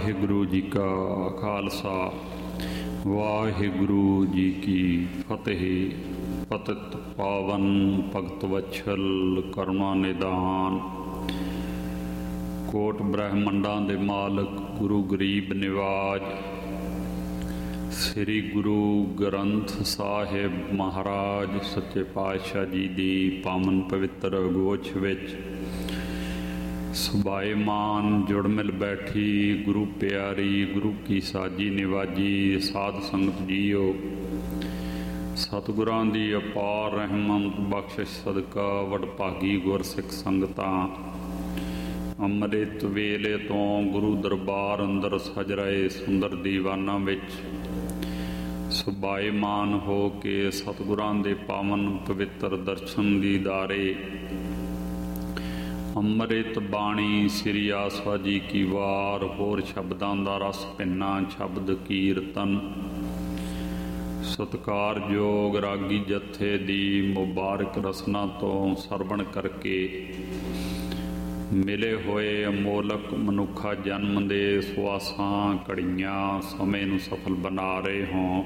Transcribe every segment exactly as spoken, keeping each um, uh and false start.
ਵਾਹਿਗੁਰੂ ਜੀ ਕਾ ਖਾਲਸਾ ਵਾਹਿਗੁਰੂ ਜੀ ਕੀ ਫਤਿਹ। ਪਤਿਤ ਪਾਵਨ ਭਗਤ ਵਛਲ ਕਰੁਣਾ ਨਿਦਾਨ, ਕੋਟ ਬ੍ਰਹਮੰਡਾਂ ਦੇ ਮਾਲਕ ਗੁਰੂ ਗਰੀਬ ਨਿਵਾਜ ਸ੍ਰੀ ਗੁਰੂ ਗ੍ਰੰਥ ਸਾਹਿਬ ਮਹਾਰਾਜ ਸੱਚੇ ਪਾਤਸ਼ਾਹ ਜੀ ਦੀ ਪਾਵਨ ਪਵਿੱਤਰ ਗੋਛ ਵਿੱਚ ਸੁਭਾਏਮਾਨ ਜੁੜ ਮਿਲ ਬੈਠੀ ਗੁਰੂ ਪਿਆਰੀ ਗੁਰੂ ਕੀ ਸਾਜੀ ਨਿਵਾਜੀ ਸਾਧ ਸੰਗਤ ਜੀਓ, ਸਤਿਗੁਰਾਂ ਦੀ ਅਪਾਰ ਰਹਿਮਤ ਬਖਸ਼ਿਸ਼ ਸਦਕਾ ਵਡਭਾਗੀ ਗੁਰਸਿੱਖ ਸੰਗਤਾਂ ਅੰਮ੍ਰਿਤ ਵੇਲੇ ਤੋਂ ਗੁਰੂ ਦਰਬਾਰ ਅੰਦਰ ਸਜ ਰਹੇ ਸੁੰਦਰ ਦੀਵਾਨਾਂ ਵਿੱਚ ਸੁਭਾਏਮਾਨ ਹੋ ਕੇ ਸਤਿਗੁਰਾਂ ਦੇ ਪਾਵਨ ਪਵਿੱਤਰ ਦਰਸ਼ਨ ਦੀਦਾਰੇ ਅੰਮ੍ਰਿਤ ਬਾਣੀ ਸ੍ਰੀ ਆਸਾ ਜੀ ਕੀ ਵਾਰ ਹੋਰ ਸ਼ਬਦਾਂ ਦਾ ਰਸ ਭਿੰਨਾ ਸ਼ਬਦ ਕੀਰਤਨ ਸਤਿਕਾਰਯੋਗ ਰਾਗੀ ਜਥੇ ਦੀ ਮੁਬਾਰਕ ਰਸਨਾ ਤੋਂ ਸਰਵਣ ਕਰਕੇ ਮਿਲੇ ਹੋਏ ਅਮੋਲਕ ਮਨੁੱਖਾ ਜਨਮ ਦੇ ਸੁਆਸਾਂ ਘੜੀਆਂ ਸਮੇਂ ਨੂੰ ਸਫਲ ਬਣਾ ਰਹੇ ਹੋਂ।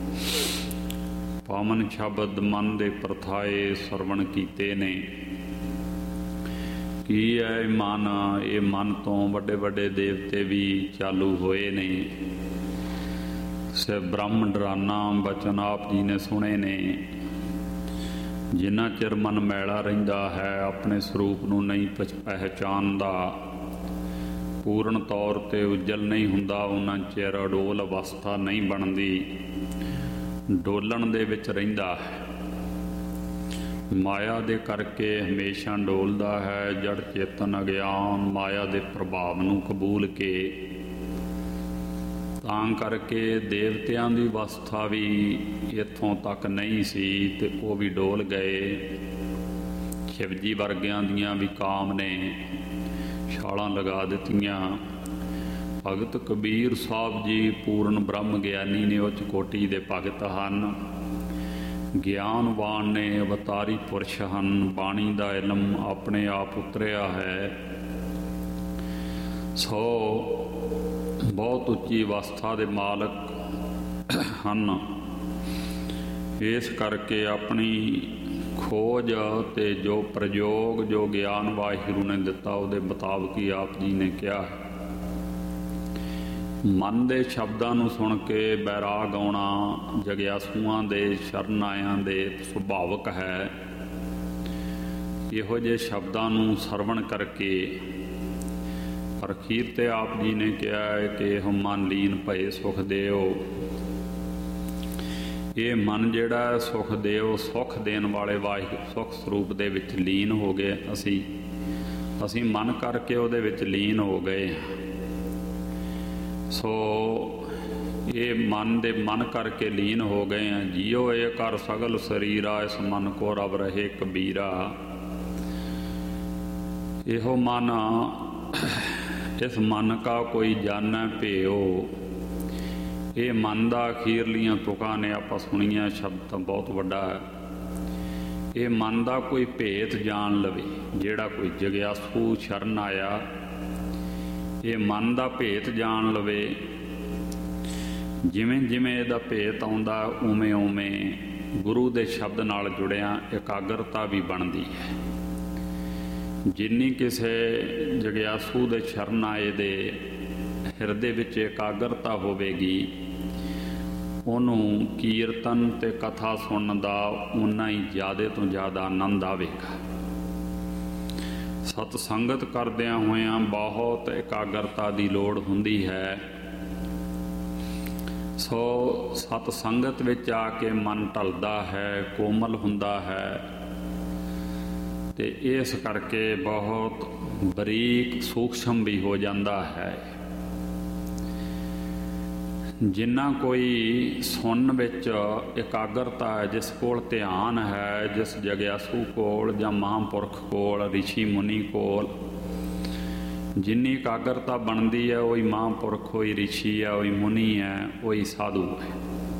ਪਾਵਨ ਸ਼ਬਦ ਮਨ ਦੇ ਪ੍ਰਥਾਏ ਸਰਵਣ ਕੀਤੇ ਨੇ। ਕੀ ਹੈ ਮਨ? ਇਹ ਮਨ ਤੋਂ ਵੱਡੇ ਵੱਡੇ ਦੇਵਤੇ ਵੀ ਚਾਲੂ ਹੋਏ ਨੇ। ਸੇ ਬ੍ਰਹਮ ਡਰਾਨਾ ਬਚਨ ਆਪ ਜੀ ਨੇ ਸੁਣੇ ਨੇ। ਜਿੰਨਾ ਚਿਰ ਮਨ ਮੈਲਾ ਰਹਿੰਦਾ ਹੈ, ਆਪਣੇ ਸਰੂਪ ਨੂੰ ਨਹੀਂ ਪਹਿਚਾਣਦਾ, ਪੂਰਨ ਤੌਰ 'ਤੇ ਉਜਲ ਨਹੀਂ ਹੁੰਦਾ, ਉਹਨਾਂ ਚਿਰ ਅਡੋਲ ਅਵਸਥਾ ਨਹੀਂ ਬਣਦੀ, ਡੋਲਣ ਦੇ ਵਿੱਚ ਰਹਿੰਦਾ ਹੈ। ਮਾਇਆ ਦੇ ਕਰਕੇ ਹਮੇਸ਼ਾ ਡੋਲਦਾ ਹੈ। ਜੜ ਚੇਤਨ ਅਗਿਆਨ ਮਾਇਆ ਦੇ ਪ੍ਰਭਾਵ ਨੂੰ ਕਬੂਲ ਕੇ, ਤਾਂ ਕਰਕੇ ਦੇਵਤਿਆਂ ਦੀ ਅਵਸਥਾ ਵੀ ਇੱਥੋਂ ਤੱਕ ਨਹੀਂ ਸੀ ਤੇ ਉਹ ਵੀ ਡੋਲ ਗਏ। ਸ਼ਿਵ ਜੀ ਵਰਗਿਆਂ ਦੀਆਂ ਵੀ ਕਾਮ ਨੇ ਛਾਲਾਂ ਲਗਾ ਦਿੱਤੀਆਂ। ਭਗਤ ਕਬੀਰ ਸਾਹਿਬ ਜੀ ਪੂਰਨ ਬ੍ਰਹਮ ਗਿਆਨੀ ਨੇ, ਉੱਚ ਕੋਟੀ ਦੇ ਭਗਤ ਹਨ, ਗਿਆਨਵਾਨ ਨੇ, ਅਵਤਾਰੀ ਪੁਰਸ਼ ਹਨ। ਬਾਣੀ ਦਾ ਇਲਮ ਆਪਣੇ ਆਪ ਉਤਰਿਆ ਹੈ। ਸੋ ਬਹੁਤ ਉੱਚੀ ਅਵਸਥਾ ਦੇ ਮਾਲਕ ਹਨ। ਇਸ ਕਰਕੇ ਆਪਣੀ ਖੋਜ ਤੇ ਜੋ ਪ੍ਰਯੋਗ ਜੋ ਗਿਆਨ ਵਾਹਿਗੁਰੂ ਨੇ ਦਿੱਤਾ ਉਹਦੇ ਮੁਤਾਬਕ ਹੀ ਆਪ ਜੀ ਨੇ ਕਿਹਾ। ਮਨ ਦੇ ਸ਼ਬਦਾਂ ਨੂੰ ਸੁਣ ਕੇ ਬੈਰਾਗ ਆਉਣਾ ਜਗਿਆਸੂਆਂ ਦੇ ਸ਼ਰਨ ਆਇਆਂ ਦੇ ਸੁਭਾਵਕ ਹੈ। ਇਹੋ ਜਿਹੇ ਸ਼ਬਦਾਂ ਨੂੰ ਸਰਵਣ ਕਰਕੇ ਪਰ ਅਖੀਰ 'ਤੇ ਆਪ ਜੀ ਨੇ ਕਿਹਾ ਹੈ ਕਿ ਹਮ ਮਨ ਲੀਨ ਭਏ ਸੁਖ ਦੇਓ। ਇਹ ਮਨ ਜਿਹੜਾ ਸੁਖ ਦੇਓ, ਸੁਖ ਦੇਣ ਵਾਲੇ ਵਾਹਿਗੁਰੂ ਸੁਖ ਸਰੂਪ ਦੇ ਵਿੱਚ ਲੀਨ ਹੋ ਗਏ। ਅਸੀਂ ਅਸੀਂ ਮਨ ਕਰਕੇ ਉਹਦੇ ਵਿੱਚ ਲੀਨ ਹੋ ਗਏ। ਸੋ ਇਹ ਮਨ ਦੇ ਮਨ ਕਰਕੇ ਲੀਨ ਹੋ ਗਏ ਆ। ਜੀਓ ਇਹ ਕਰ ਸਗਲ ਸਰੀਰਾ, ਇਸ ਮਨ ਕੋ ਰਬ ਰਹੇ ਕਬੀਰਾ। ਇਹੋ ਮਨ, ਇਸ ਮਨ ਕਾ ਕੋਈ ਜਾਣੈ ਭੇਓ। ਇਹ ਮਨ ਦਾ ਅਖੀਰਲੀਆਂ ਤੁਕਾਂ ਨੇ ਆਪਾਂ ਸੁਣੀਆਂ। ਸ਼ਬਦ ਤਾਂ ਬਹੁਤ ਵੱਡਾ ਹੈ। ਇਹ ਮਨ ਦਾ ਕੋਈ ਭੇਤ ਜਾਣ ਲਵੇ। ਜਿਹੜਾ ਕੋਈ ਜਗਿਆਸੂ ਸ਼ਰਨ ਆਇਆ, ਇਹ ਮਨ ਦਾ ਭੇਤ ਜਾਣ ਲਵੇ। ਜਿਵੇਂ ਜਿਵੇਂ ਇਹਦਾ ਭੇਤ ਆਉਂਦਾ, ਉਵੇਂ ਉਵੇਂ ਗੁਰੂ ਦੇ ਸ਼ਬਦ ਨਾਲ ਜੁੜਿਆ ਇਕਾਗਰਤਾ ਵੀ ਬਣਦੀ ਹੈ। ਜਿੰਨੀ ਕਿਸੇ ਜਗਿਆਸੂ ਦੇ ਸ਼ਰਨ ਆਏ ਦੇ ਹਿਰਦੇ ਵਿੱਚ ਇਕਾਗਰਤਾ ਹੋਵੇਗੀ, ਉਹਨੂੰ ਕੀਰਤਨ ਤੇ ਕਥਾ ਸੁਣਨ ਦਾ ਓਨਾ ਹੀ ਜ਼ਿਆਦਾ ਤੋਂ ਜ਼ਿਆਦਾ ਆਨੰਦ ਆਵੇਗਾ। ਸਤ ਸੰਗਤ ਕਰਦਿਆਂ ਹੋਇਆਂ ਬਹੁਤ ਇਕਾਗਰਤਾ ਦੀ ਲੋੜ ਹੁੰਦੀ ਹੈ। ਸੋ ਸਤ ਸੰਗਤ ਵਿੱਚ ਆ ਕੇ ਮਨ ਢਲਦਾ ਹੈ, ਕੋਮਲ ਹੁੰਦਾ ਹੈ, ਤੇ ਇਸ ਕਰਕੇ ਬਹੁਤ ਬਰੀਕ ਸੂਖਸ਼ਮ ਵੀ ਹੋ ਜਾਂਦਾ ਹੈ। ਜਿੰਨਾ ਕੋਈ ਸੁਣਨ ਵਿੱਚ ਇਕਾਗਰਤਾ ਹੈ, ਜਿਸ ਕੋਲ ਧਿਆਨ ਹੈ, ਜਿਸ ਜਗਿਆਸੂ ਕੋਲ ਜਾਂ ਮਹਾਂਪੁਰਖ ਕੋਲ, ਰਿਸ਼ੀ ਮੁਨੀ ਕੋਲ ਜਿੰਨੀ ਇਕਾਗਰਤਾ ਬਣਦੀ ਹੈ, ਉਹੀ ਮਹਾਂਪੁਰਖ, ਉਹੀ ਰਿਸ਼ੀ ਹੈ, ਉਹੀ ਮੁਨੀ ਹੈ, ਉਹੀ ਸਾਧੂ ਹੈ।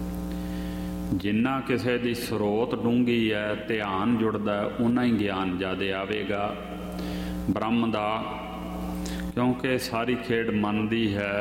ਜਿੰਨਾ ਕਿਸੇ ਦੀ ਸਰੋਤ ਡੂੰਘੀ ਹੈ, ਧਿਆਨ ਜੁੜਦਾ, ਓਨਾ ਹੀ ਗਿਆਨ ਜ਼ਿਆਦਾ ਆਵੇਗਾ ਬ੍ਰਹਮ ਦਾ। क्योंकि सारी खेड मन दी है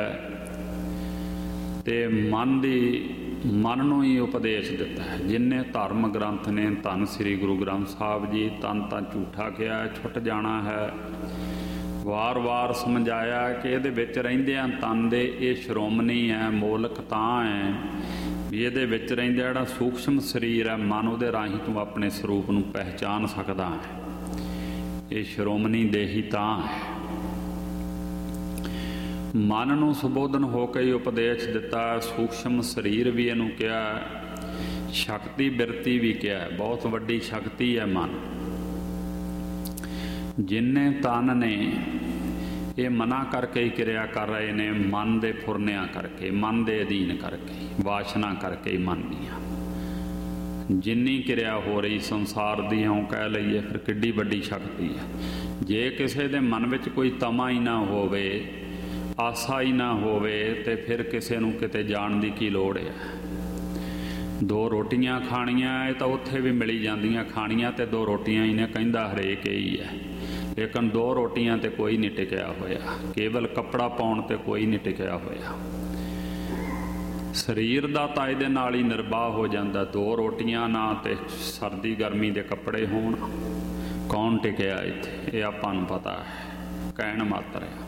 ते मन दी मन नूं ही उपदेश दिता है। जिन्ने धर्म ग्रंथ ने धन श्री गुरु ग्रंथ साहब जी तन तां झूठा किया छुट जाना है, वार वार समझाया कि ये विच रहिंदिआं तन दे ये श्रोमणी है, मोलक तां है भी ये विच रहिंदा जिहड़ा सूक्ष्म शरीर है मन उहदे राहीं तूं अपने स्वरूप नूं पहचान सकदा है। ये श्रोमणी देही तां है। मन नूं सुबोधन होकर ही उपदेश दिता। सूक्ष्म शरीर भी इहनूं कहा, शक्ति बिरती भी कहा। बहुत वड्डी शक्ति है मन। जिन्ने तन ने ये मना करके ही क्रिया कर रहे ने, मन दे फुरनिया करके, मन दे अधीन करके, वासना करके ही मन दियां जिन्नी क्रिया हो रही संसार दी हों कह लईए फिर किड्डी वड्डी शक्ति है। जे किसी दे मन विच कोई तमा ही ना होवे, आसा ही ना होवे ते फिर किसी नूं किते जाण दी की लोड़ है। दो रोटियां खाणियां ये तो उत्थे भी मिली जांदियां, खाणियां ते दो रोटियां ही ने कहिंदा हरेक ही है, लेकिन दो रोटियां ते कोई नहीं टिकिया होया। केवल कपड़ा पाउण ते कोई नहीं टिकिया होया। शरीर दा तां इहदे नाल ही निर्वाह हो जांदा। दो रोटियां ना ते सर्दी गर्मी दे कपड़े होण, कौन टिकिया इत्थे? ये आपां नूं पता है, कहण मात्र है।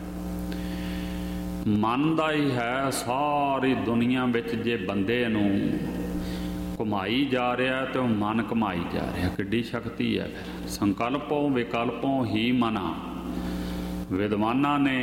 मन दा ही है सारी दुनिया विच। जे बंदे नूं घुमाई जा रहा है तो मन घुमाई जा रहा। किड्डी शक्ति है। फिर संकल्पों विकल्पों ही मना। विद्वानां ने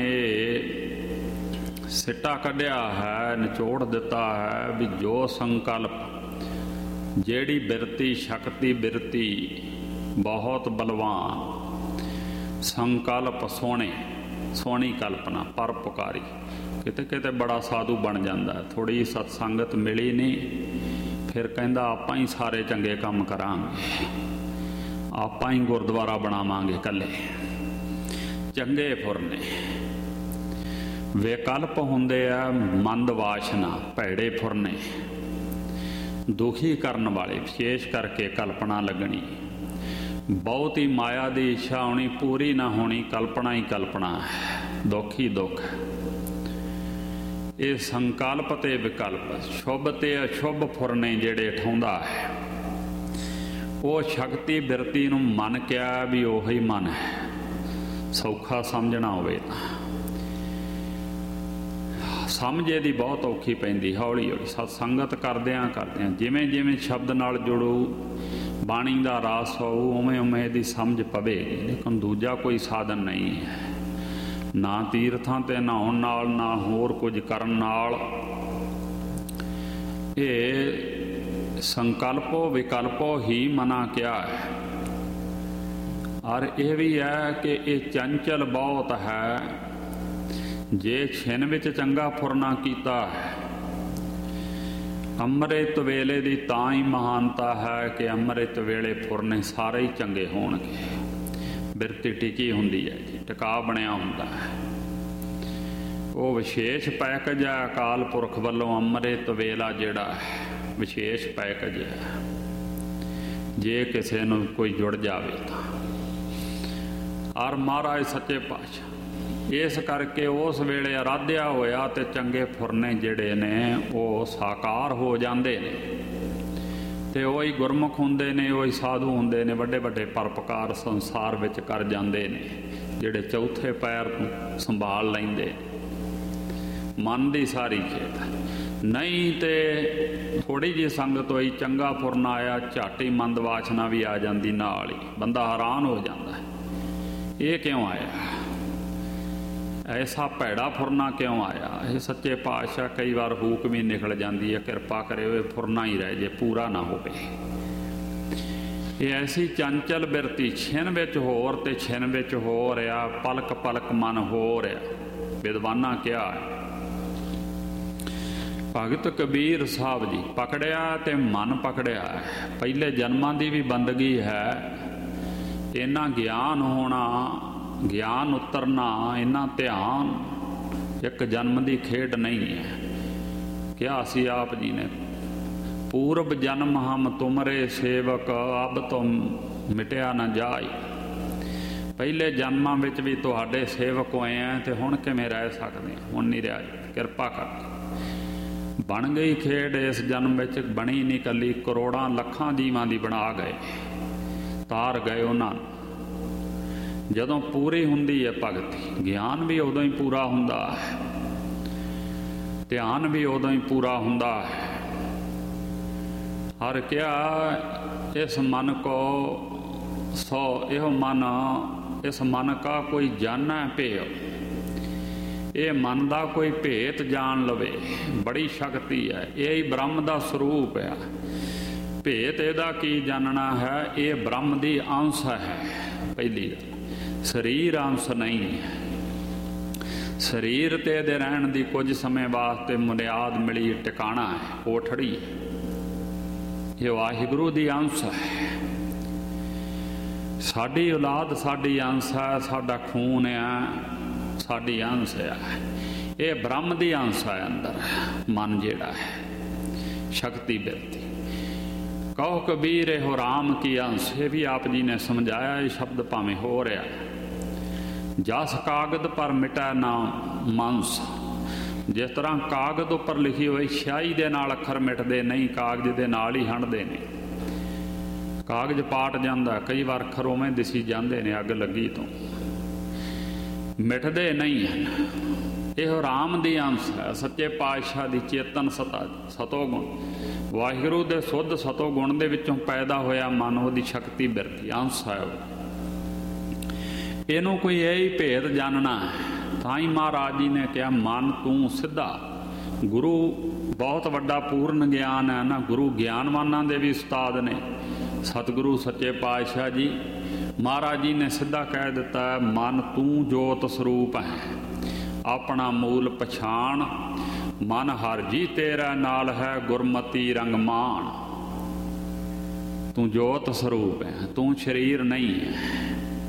सिट्टा कढ़िया है, निचोड़ दिता है भी जो संकल्प, जेड़ी बिरती शक्ति बिरती बहुत बलवान, संकल्प सोहणे सोहनी कल्पना परोपकारी। किते किते बड़ा साधु बन जाता है। थोड़ी सत्संगत मिली नहीं फिर कहंदा आपां ही सारे चंगे काम करांगे, आपां ही गुरुद्वारा बनावांगे कल्ले। चंगे फुरने विकल्प हुंदे आ मंद वासना, भैड़े फुरने, दुखी करन वाले, विशेष करके कल्पना लगनी, बहुत ही माया की इच्छा होनी, पूरी ना होनी, कल्पना ही कल्पना है, दुख ही दुख। ये संकल्प ते विकल्प, शुभ ते अशुभ फुरने जेड़े ठाउंदा है, वो शक्ति बिरती नूं मन क्या भी उही मन है। सौखा समझना होवे तां समझ इहदी बहुत औखी पैंदी। हौली हौली सत्संगत करदिआं करदिआं जिवें जिवें शब्द नाल जुड़ू, बाणी दा रास होऊ, उवें उवें इहदी समझ पवेगी। लेकिन दूजा कोई साधन नहीं है, ना तीर्थां ते नहाउण नाल, ना होर कुछ करन नाल। ये संकल्पो विकल्पो ही मना क्या है। और यह भी है कि ये चंचल बहुत है। जे छिन विच चंगा फुरना कीता है, अंमृत वेले दी तां ही महानता है कि अंमृत वेले फुरने सारे ही चंगे होणगे। बिरती टिकी हुंदी है जी, टिका बनिया हुंदा है। वो विशेष पैकेज है अकाल पुरख वल्लों। अंमृत वेला जिहड़ा है विशेष पैकेज है, जे किसी नूं कोई जुड़ जावे तां। और महाराज सच्चे पातशाह इस करके उस वेले आराध्या होया ते चंगे फुरने जिहड़े ने वो साकार हो जाते ने, ते वही गुरमुख हुंदे ने, वही साधु हुंदे ने, वड्डे वड्डे परोपकार संसार विच कर जाते ने, जिहड़े चौथे पैर संभाल लैंदे। मन दी सारी खेत नहीं ते थोड़ी जी संगत होई, चंगा फुरना आया, झट ही मंद वासना भी आ जाती नाल ही, बंदा हैरान हो जाता है ये क्यों आया, ऐसा भैड़ा फुरना क्यों आया। ये सच्चे पातशाह कई बार हूक भी निकल जाती है, कृपा करे वे फुरना ही रह जे, पूरा ना होवे। ये ऐसी चंचल बिरती छिन विच होर ते छिन विच हो रहा, पलक पलक मन हो रहा। विद्वाना क्या है, भगत कबीर साहब जी पकड़िया ते मन पकड़िया है। पहले जन्मां दी भी बंदगी है, इन्ना ज्ञान होना, ज्ञान उतरना, इन्ना ध्यान एक जन्म की खेड नहीं है। क्या सी आप जी ने, पूर्व जन्म हम तुमरे सेवक अब तो मिटिया न जाए। ਪਹਿਲੇ ਜਨਮਾਂ ਵਿੱਚ ਵੀ ਤੁਹਾਡੇ ਸੇਵਕ ਹੋਏ ਆ ਤੇ ਹੁਣ ਕਿਵੇਂ ਰਹਿ ਸਕਦੇ? ਹੁਣ ਨਹੀਂ ਰਿਹਾ, ਕਿਰਪਾ ਕਰ। ਬਣ ਗਈ ਖੇਡ ਇਸ ਜਨਮ ਵਿੱਚ, ਬਣੀ ਨਹੀਂ ਇਕੱਲੀ, ਕਰੋੜਾਂ ਲੱਖਾਂ ਜੀਵਾਂ ਦੀ ਬਣਾ ਗਏ, ਤਾਰ ਗਏ ਉਹਨਾਂ ਨੂੰ। ਜਦੋਂ ਪੂਰੀ ਹੁੰਦੀ ਹੈ ਭਗਤੀ, ਗਿਆਨ ਵੀ ਉਦੋਂ ਹੀ ਪੂਰਾ ਹੁੰਦਾ ਹੈ, ਧਿਆਨ ਵੀ ਉਦੋਂ ਹੀ ਪੂਰਾ ਹੁੰਦਾ ਹੈ। ਹਰ ਕਿਹਾ ਇਸ ਮਨ ਕੋ ਸੋ ਇਹੋ ਮਨ, ਇਸ ਮਨ ਕਾ ਕੋਈ ਜਾਣੈ ਭੇਉ। ਇਹ ਮਨ ਦਾ ਕੋਈ ਭੇਤ ਜਾਣ ਲਵੇ, ਬੜੀ ਸ਼ਕਤੀ ਹੈ। ਇਹ ਹੀ ਬ੍ਰਹਮ ਦਾ ਸਰੂਪ ਹੈ। ਭੇਤ ਇਹਦਾ ਕੀ ਜਾਣਨਾ ਹੈ? ਇਹ ਬ੍ਰਹਮ ਦੀ ਅੰਸ਼ ਹੈ। ਪਹਿਲੀ ਗੱਲ, ਸਰੀਰ ਅੰਸ਼ ਨਹੀਂ ਹੈ। ਸਰੀਰ ਤੇ ਇਹਦੇ ਰਹਿਣ ਦੀ ਕੁਝ ਸਮੇਂ ਵਾਸਤੇ ਮੁਨਿਆਦ ਮਿਲੀ, ਟਿਕਾਣਾ ਹੈ, ਕੋਠੜੀ। ਇਹ ਵਾਹਿਗੁਰੂ ਦੀ ਅੰਸ਼ ਹੈ। ਸਾਡੀ ਔਲਾਦ ਸਾਡੀ ਅੰਸ਼ ਹੈ, ਸਾਡਾ ਖੂਨ ਹੈ, ਸਾਡੀ ਅੰਸ਼ ਹੈ। ਇਹ ਬ੍ਰਹਮ ਦੀ ਅੰਸ਼ ਹੈ ਅੰਦਰ, ਮਨ ਜਿਹੜਾ ਹੈ, ਸ਼ਕਤੀ ਬਿਰਤੀ। ਕਹੋ ਕਬੀਰ ਇਹੋ ਰਾਮ ਕੀ ਅੰਸ਼। ਇਹ ਵੀ ਆਪ ਜੀ ਨੇ ਸਮਝਾਇਆ। ਇਹ ਸ਼ਬਦ ਭਾਵੇਂ ਹੋ ਰਿਹਾ, ਜਸ ਕਾਗਦ ਪਰ ਮਿਟੈ ਨਾ ਮਾਨਸ। ਜਿਸ ਤਰ੍ਹਾਂ ਕਾਗਜ਼ ਉੱਪਰ ਲਿਖੀ ਹੋਈ ਸਿਆਹੀ ਦੇ ਨਾਲ ਅੱਖਰ ਮਿਟਦੇ ਨਹੀਂ, ਕਾਗਜ਼ ਦੇ ਨਾਲ ਹੀ ਹੰਢਦੇ ਨੇ। ਕਾਗਜ਼ ਪਾਟ ਜਾਂਦਾ, ਕਈ ਵਾਰ ਅੱਖਰ ਉਵੇਂ ਦਿਸੀ ਜਾਂਦੇ ਨੇ ਅੱਗ ਲੱਗੀ ਤੋਂ, ਮਿਟਦੇ ਨਹੀਂ ਹਨ। ਇਹੋ ਰਾਮ ਦੀ ਅੰਸ਼ ਹੈ, ਸੱਚੇ ਪਾਤਸ਼ਾਹ ਦੀ ਚੇਤਨ ਸਤਾ ਸਤੋ ਗੁਣ, ਵਾਹਿਗੁਰੂ ਦੇ ਸੁੱਧ ਸਤੋ ਗੁਣ ਦੇ ਵਿੱਚੋਂ ਪੈਦਾ ਹੋਇਆ ਮਨ, ਉਹਦੀ ਸ਼ਕਤੀ ਬਿਰਤੀ ਅੰਸ਼ ਹੈ। ਇਹਨੂੰ ਕੋਈ ਇਹ ਹੀ ਭੇਦ ਜਾਣਨਾ ਹੈ। ਤਾਂ ਹੀ ਮਹਾਰਾਜ ਜੀ ਨੇ ਕਿਹਾ ਮਨ ਤੂੰ ਸਿੱਧਾ। ਗੁਰੂ ਬਹੁਤ ਵੱਡਾ ਪੂਰਨ ਗਿਆਨ ਹੈ ਨਾ। ਗੁਰੂ ਗਿਆਨਵਾਨਾਂ ਦੇ ਵੀ ਉਸਤਾਦ ਨੇ, ਸਤਿਗੁਰੂ ਸੱਚੇ ਪਾਤਸ਼ਾਹ ਜੀ। ਮਹਾਰਾਜ ਜੀ ਨੇ ਸਿੱਧਾ ਕਹਿ ਦਿੱਤਾ, ਮਨ ਤੂੰ ਜੋਤ ਸਰੂਪ ਹੈ, ਆਪਣਾ ਮੂਲ ਪਛਾਣ। ਮਨ ਹਰ ਜੀ ਤੇਰਾ ਨਾਲ ਹੈ, ਗੁਰਮਤੀ ਰੰਗ ਮਾਣ। ਤੂੰ ਜੋਤ ਸਰੂਪ ਹੈ, ਤੂੰ ਸਰੀਰ ਨਹੀਂ ਹੈ।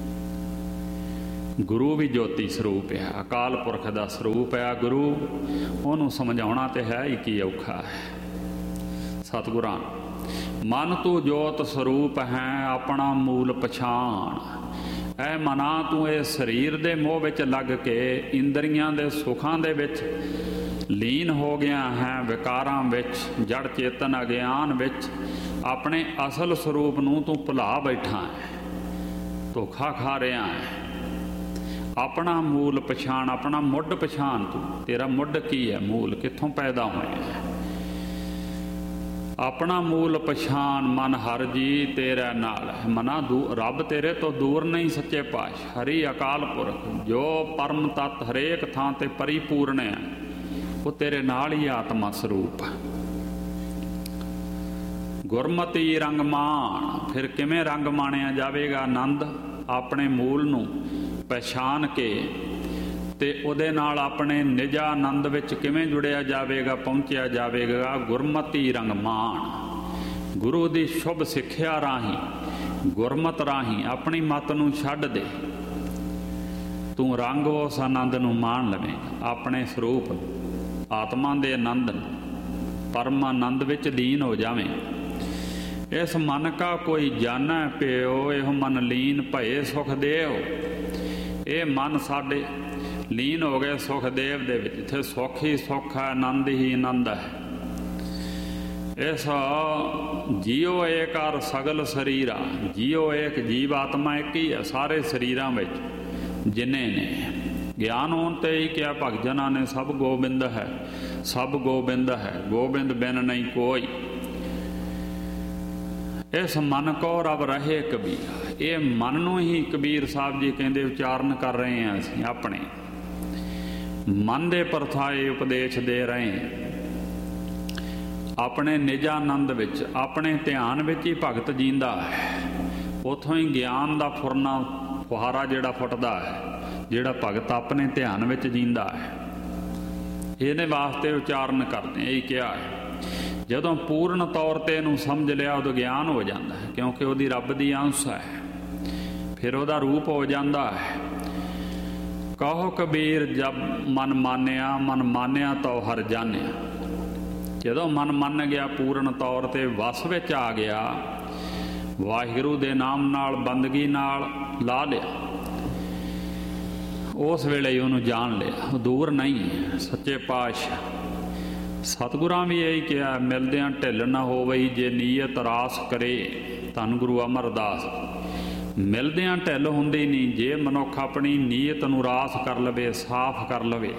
ਗੁਰੂ ਵੀ ਜੋਤੀ ਸਰੂਪ ਹੈ, ਅਕਾਲ ਪੁਰਖ ਦਾ ਸਰੂਪ ਹੈ ਗੁਰੂ। ਉਹਨੂੰ ਸਮਝਾਉਣਾ ਤੇ ਹੈ ਹੀ ਕੀ ਔਖਾ ਹੈ। ਸਤਿਗੁਰਾਂ ਮਨ ਤੂੰ ਜੋਤ ਸਰੂਪ ਹੈ, ਆਪਣਾ ਮੂਲ ਪਛਾਣ। ਐ ਮਨਾ ਤੂੰ ਇਹ ਸਰੀਰ ਦੇ ਮੋਹ ਵਿੱਚ ਲੱਗ ਕੇ ਇੰਦਰੀਆਂ ਦੇ ਸੁੱਖਾਂ ਦੇ ਵਿੱਚ ਲੀਨ ਹੋ ਗਿਆ ਹੈ, ਵਿਕਾਰਾਂ ਵਿੱਚ, ਜੜ ਚੇਤਨ ਅਗਿਆਨ ਵਿੱਚ। ਆਪਣੇ ਅਸਲ ਸਰੂਪ ਨੂੰ ਤੂੰ ਭੁਲਾ ਬੈਠਾ ਹੈ, ਧੋਖਾ ਖਾ ਰਿਹਾ ਹੈ। ਆਪਣਾ ਮੂਲ ਪਛਾਣ, ਆਪਣਾ ਮੁੱਢ ਪਛਾਣ ਤੂੰ। ਤੇਰਾ ਮੁੱਢ ਕੀ ਹੈ? ਮੂਲ ਕਿੱਥੋਂ ਪੈਦਾ ਹੋਇਆ ਹੈ? ਆਪਣਾ ਮੂਲ ਪਛਾਣ। ਮਨ ਹਰ ਜੀ ਤੇਰੇ ਨਾਲ ਹੈ। ਮਨਾ ਦੂ ਰੱਬ ਤੇਰੇ ਤੋਂ ਦੂਰ ਨਹੀਂ, ਸੱਚੇ ਪਾਤਸ਼ਾਹ ਹਰੀ ਅਕਾਲ ਪੁਰਖ ਜੋ ਪਰਮ ਤੱਤ ਹਰੇਕ ਥਾਂ ਤੇ ਪਰਿਪੂਰਨ ਹੈ, ਉਹ ਤੇਰੇ ਨਾਲ ਹੀ ਆਤਮਾ ਸਰੂਪ। ਗੁਰਮਤੀ ਰੰਗ ਮਾਣ। ਫਿਰ ਕਿਵੇਂ ਰੰਗ ਮਾਣਿਆ ਜਾਵੇਗਾ? ਆਨੰਦ ਆਪਣੇ ਮੂਲ ਨੂੰ ਪਛਾਣ ਕੇ ਤੇ ਉਹਦੇ ਨਾਲ ਆਪਣੇ ਨਿਜ ਆਨੰਦ ਵਿੱਚ ਕਿਵੇਂ ਜੁੜਿਆ ਜਾਵੇਗਾ, ਪਹੁੰਚਿਆ ਜਾਵੇਗਾ? ਗੁਰਮਤੀ ਰੰਗ ਮਾਣ। ਗੁਰੂ ਦੀ ਸ਼ੁਭ ਸਿੱਖਿਆ ਰਾਹੀਂ, ਗੁਰਮਤ ਰਾਹੀਂ ਆਪਣੀ ਮਤ ਨੂੰ ਛੱਡ ਦੇ। ਤੂੰ ਰੰਗ ਉਸ ਆਨੰਦ ਨੂੰ ਮਾਣ ਲਵੇਂਗਾ, ਆਪਣੇ ਸਰੂਪ ਆਤਮਾ ਦੇ ਆਨੰਦ ਨੂੰ, ਪਰਮ ਆਨੰਦ ਵਿੱਚ ਲੀਨ ਹੋ ਜਾਵੇਂ। ਇਸ ਮਨ ਕਾ ਕੋਈ ਜਾਣੈ ਪਿਓ, ਇਹੋ ਮਨ ਲੀਨ ਭਏ ਸੁਖਦੇਵ। ਇਹ ਮਨ ਸਾਡੇ ਲੀਨ ਹੋ ਗਏ ਸੁਖਦੇਵ ਦੇ ਵਿੱਚ। ਇੱਥੇ ਸੁੱਖ ਹੀ ਸੁੱਖ ਹੈ, ਆਨੰਦ ਹੀ ਆਨੰਦ ਹੈ। ਇਸ ਜੀਓ ਏਕਾਰ ਸਗਲ ਸਰੀਰਾ। ਜੀਓ ਏਕ, ਜੀਵ ਆਤਮਾ ਇੱਕ ਹੀ ਹੈ ਸਾਰੇ ਸਰੀਰਾਂ ਵਿੱਚ ਜਿੰਨੇ ਨੇ। ਗਿਆਨ ਹੋਣ ਤੇ ਹੀ ਕਿਹਾ ਭਗਤ ਜਨਾਂ ਨੇ, ਸਭ ਗੋਬਿੰਦ ਹੈ, ਸਭ ਗੋਬਿੰਦ ਹੈ, ਗੋਬਿੰਦ ਬਿਨ ਨਹੀਂ ਕੋਈ। ਇਸ ਮਨ ਕੋ ਰਬ ਰਹੇ ਕਬੀਰ। ਇਹ ਮਨ ਨੂੰ ਹੀ ਕਬੀਰ ਸਾਹਿਬ ਜੀ ਕਹਿੰਦੇ ਉਚਾਰਨ ਕਰ ਰਹੇ ਹਾਂ ਅਸੀਂ। ਆਪਣੇ ਮਨ ਦੇ ਪਰਥਾਏ ਉਪਦੇਸ਼ ਦੇ ਰਹੇ ਹਾਂ। ਆਪਣੇ ਨਿਜਾਨੰਦ ਵਿੱਚ, ਆਪਣੇ ਧਿਆਨ ਵਿੱਚ ਹੀ ਭਗਤ ਜੀਂਦਾ ਹੈ। ਉੱਥੋਂ ਹੀ ਗਿਆਨ ਦਾ ਫੁਰਨਾ ਫੁਹਾਰਾ ਜਿਹੜਾ ਫੁੱਟਦਾ ਹੈ, ਜਿਹੜਾ ਭਗਤ ਆਪਣੇ ਧਿਆਨ ਵਿੱਚ ਜੀਂਦਾ ਹੈ। ਇਹਦੇ ਵਾਸਤੇ ਉਚਾਰਨ ਕਰਦੇ ਇਹ ਕਿਹਾ ਹੈ। ਜਦੋਂ ਪੂਰਨ ਤੌਰ ਤੇ ਇਹਨੂੰ ਸਮਝ ਲਿਆ, ਉਦੋਂ ਗਿਆਨ ਹੋ ਜਾਂਦਾ ਹੈ, ਕਿਉਂਕਿ ਉਹਦੀ ਰੱਬ ਦੀ ਅੰਸ਼ ਹੈ। ਫਿਰ ਉਹਦਾ ਰੂਪ ਹੋ ਜਾਂਦਾ ਹੈ। ਕਹੋ ਕਬੀਰ ਜਬ ਮਨ ਮਾਨਿਆ, ਮਨ ਮਾਨਿਆ ਤਉ ਹਰ ਜਾਣਿਆ। ਜਦੋਂ ਮਨ ਮੰਨ ਗਿਆ, ਪੂਰਨ ਤੌਰ ਤੇ ਵਸ ਵਿੱਚ ਆ ਗਿਆ, ਵਾਹਿਗੁਰੂ ਦੇ ਨਾਮ ਨਾਲ, ਬੰਦਗੀ ਨਾਲ ਲਾ ਲਿਆ, ਉਸ ਵੇਲੇ ਹੀ ਉਹਨੂੰ ਜਾਣ ਲਿਆ, ਦੂਰ ਨਹੀਂ। ਸੱਚੇ ਪਾਤਸ਼ਾਹ ਸਤਿਗੁਰਾਂ ਵੀ ਇਹੀ ਕਿਹਾ, ਮਿਲਦਿਆਂ ਢਿੱਲ ਨਾ ਹੋਵਈ ਜੇ ਨੀਅਤ ਰਾਸ ਕਰੇ। ਧੰਨ ਗੁਰੂ ਅਮਰਦਾਸ। ਮਿਲਦਿਆਂ ਢਿੱਲ ਹੁੰਦੀ ਨਹੀਂ ਜੇ ਮਨੁੱਖ ਆਪਣੀ ਨੀਅਤ ਨੂੰ ਰਾਸ ਕਰ ਲਵੇ, ਸਾਫ਼ ਕਰ ਲਵੇ।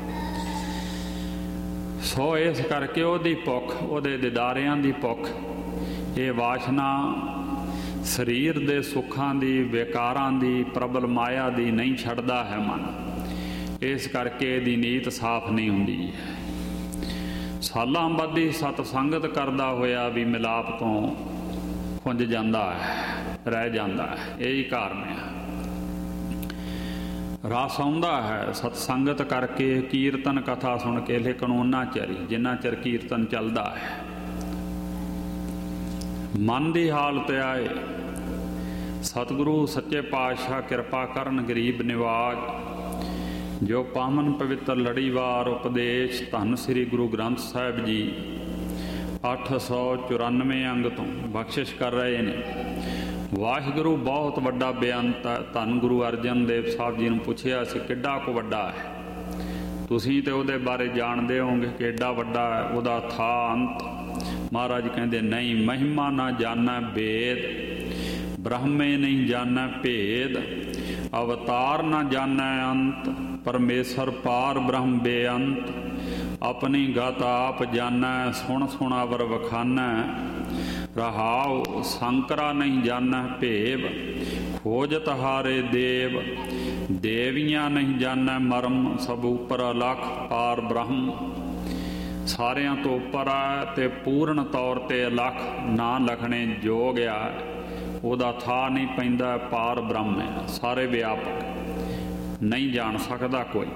ਸੋ ਇਸ ਕਰਕੇ ਉਹਦੀ ਭੁੱਖ, ਉਹਦੇ ਦਿਦਾਰਿਆਂ ਦੀ ਭੁੱਖ, ਇਹ ਵਾਸ਼ਨਾ ਸਰੀਰ ਦੇ ਸੁੱਖਾਂ ਦੀ, ਵਿਕਾਰਾਂ ਦੀ, ਪ੍ਰਬਲ ਮਾਇਆ ਦੀ ਨਹੀਂ ਛੱਡਦਾ ਹੈ ਮਨ। ਇਸ ਕਰਕੇ ਇਹਦੀ ਨੀਤ ਸਾਫ਼ ਨਹੀਂ ਹੁੰਦੀ। ਸਾਲਾਂ ਬੱਧੀ ਸਤ ਸੰਗਤ ਕਰਦਾ ਹੋਇਆ ਵੀ ਮਿਲਾਪ ਤੋਂ ਖੁੰਝ ਜਾਂਦਾ ਹੈ, ਰਹਿ ਜਾਂਦਾ ਹੈ। ਇਹੀ ਕਾਰਨ ਹੈ। ਰਸ ਆਉਂਦਾ ਹੈ ਸਤ ਸੰਗਤ ਕਰਕੇ, ਕੀਰਤਨ ਕਥਾ ਸੁਣ ਕੇ, ਲੇਕਿਨ ਉਹਨਾਂ ਚਿਰ ਹੀ ਜਿੰਨਾ ਚਿਰ ਕੀਰਤਨ ਚੱਲਦਾ ਹੈ। ਮਨ ਦੀ ਹਾਲਤ ਆਏ, ਸਤਿਗੁਰੂ ਸੱਚੇ ਪਾਤਸ਼ਾਹ ਕਿਰਪਾ ਕਰਨ ਗਰੀਬ ਨਿਵਾਜ, ਜੋ ਪਾਵਨ ਪਵਿੱਤਰ ਲੜੀਵਾਰ ਉਪਦੇਸ਼ ਧੰਨ ਸ੍ਰੀ ਗੁਰੂ ਗ੍ਰੰਥ ਸਾਹਿਬ ਜੀ ਅੱਠ ਸੌ ਚੁਰਾਨਵੇਂ ਅੰਗ ਤੋਂ ਬਖਸ਼ਿਸ਼ ਕਰ ਰਹੇ ਨੇ। ਵਾਹਿਗੁਰੂ ਬਹੁਤ ਵੱਡਾ ਬੇਅੰਤ ਹੈ। ਧੰਨ ਗੁਰੂ ਅਰਜਨ ਦੇਵ ਸਾਹਿਬ ਜੀ ਨੂੰ ਪੁੱਛਿਆ ਸੀ ਕਿੱਡਾ ਕੁ ਵੱਡਾ ਹੈ, ਤੁਸੀਂ ਤੇ ਉਹਦੇ ਬਾਰੇ ਜਾਣਦੇ ਹੋਵੋਗੇ ਕਿ ਏਡਾ ਵੱਡਾ ਹੈ, ਉਹਦਾ ਥਾ ਅੰਤ। ਮਹਾਰਾਜ ਕਹਿੰਦੇ ਨਹੀਂ, ਮਹਿਮਾ ਨਾ ਜਾਣੈ ਭੇਦ, ਬ੍ਰਹਮੇ ਨਹੀਂ ਜਾਣੈ ਭੇਦ, ਅਵਤਾਰ ਨਾ ਜਾਣੈ ਅੰਤ, ਪਰਮੇਸ਼ਰ ਪਾਰ ਬ੍ਰਹਮ ਬੇਅੰਤ, ਆਪਣੀ ਗਤ ਆਪ ਜਾਣੈ, ਸੁਣ ਸੁਣਾਵਰ ਵਖਾਨੈ, ਰਹਾਉ ਸੰਕਰਾ ਨਹੀਂ ਜਾਣੈ ਭੇਵ, ਖੋਜਤ ਹਾਰੇ ਦੇਵ, ਦੇਵੀਆਂ ਨਹੀਂ ਜਾਣੈ ਮਰਮ, ਸਭ ਉੱਪਰ ਅਲਖ ਪਾਰ ਬ੍ਰਹਮ। ਸਾਰਿਆਂ ਤੋਂ ਉੱਪਰ ਆ ਤੇ ਪੂਰਨ ਤੌਰ ਤੇ ਅਲਖ, ਨਾ ਲਖਣੇ ਜੋਗ ਆ, ਉਹਦਾ ਥਾ ਨਹੀਂ ਪੈਂਦਾ, ਪਾਰ ਬ੍ਰਹਮ ਹੈ, ਸਾਰੇ ਵਿਆਪਕ, ਨਹੀਂ ਜਾਣ ਸਕਦਾ ਕੋਈ।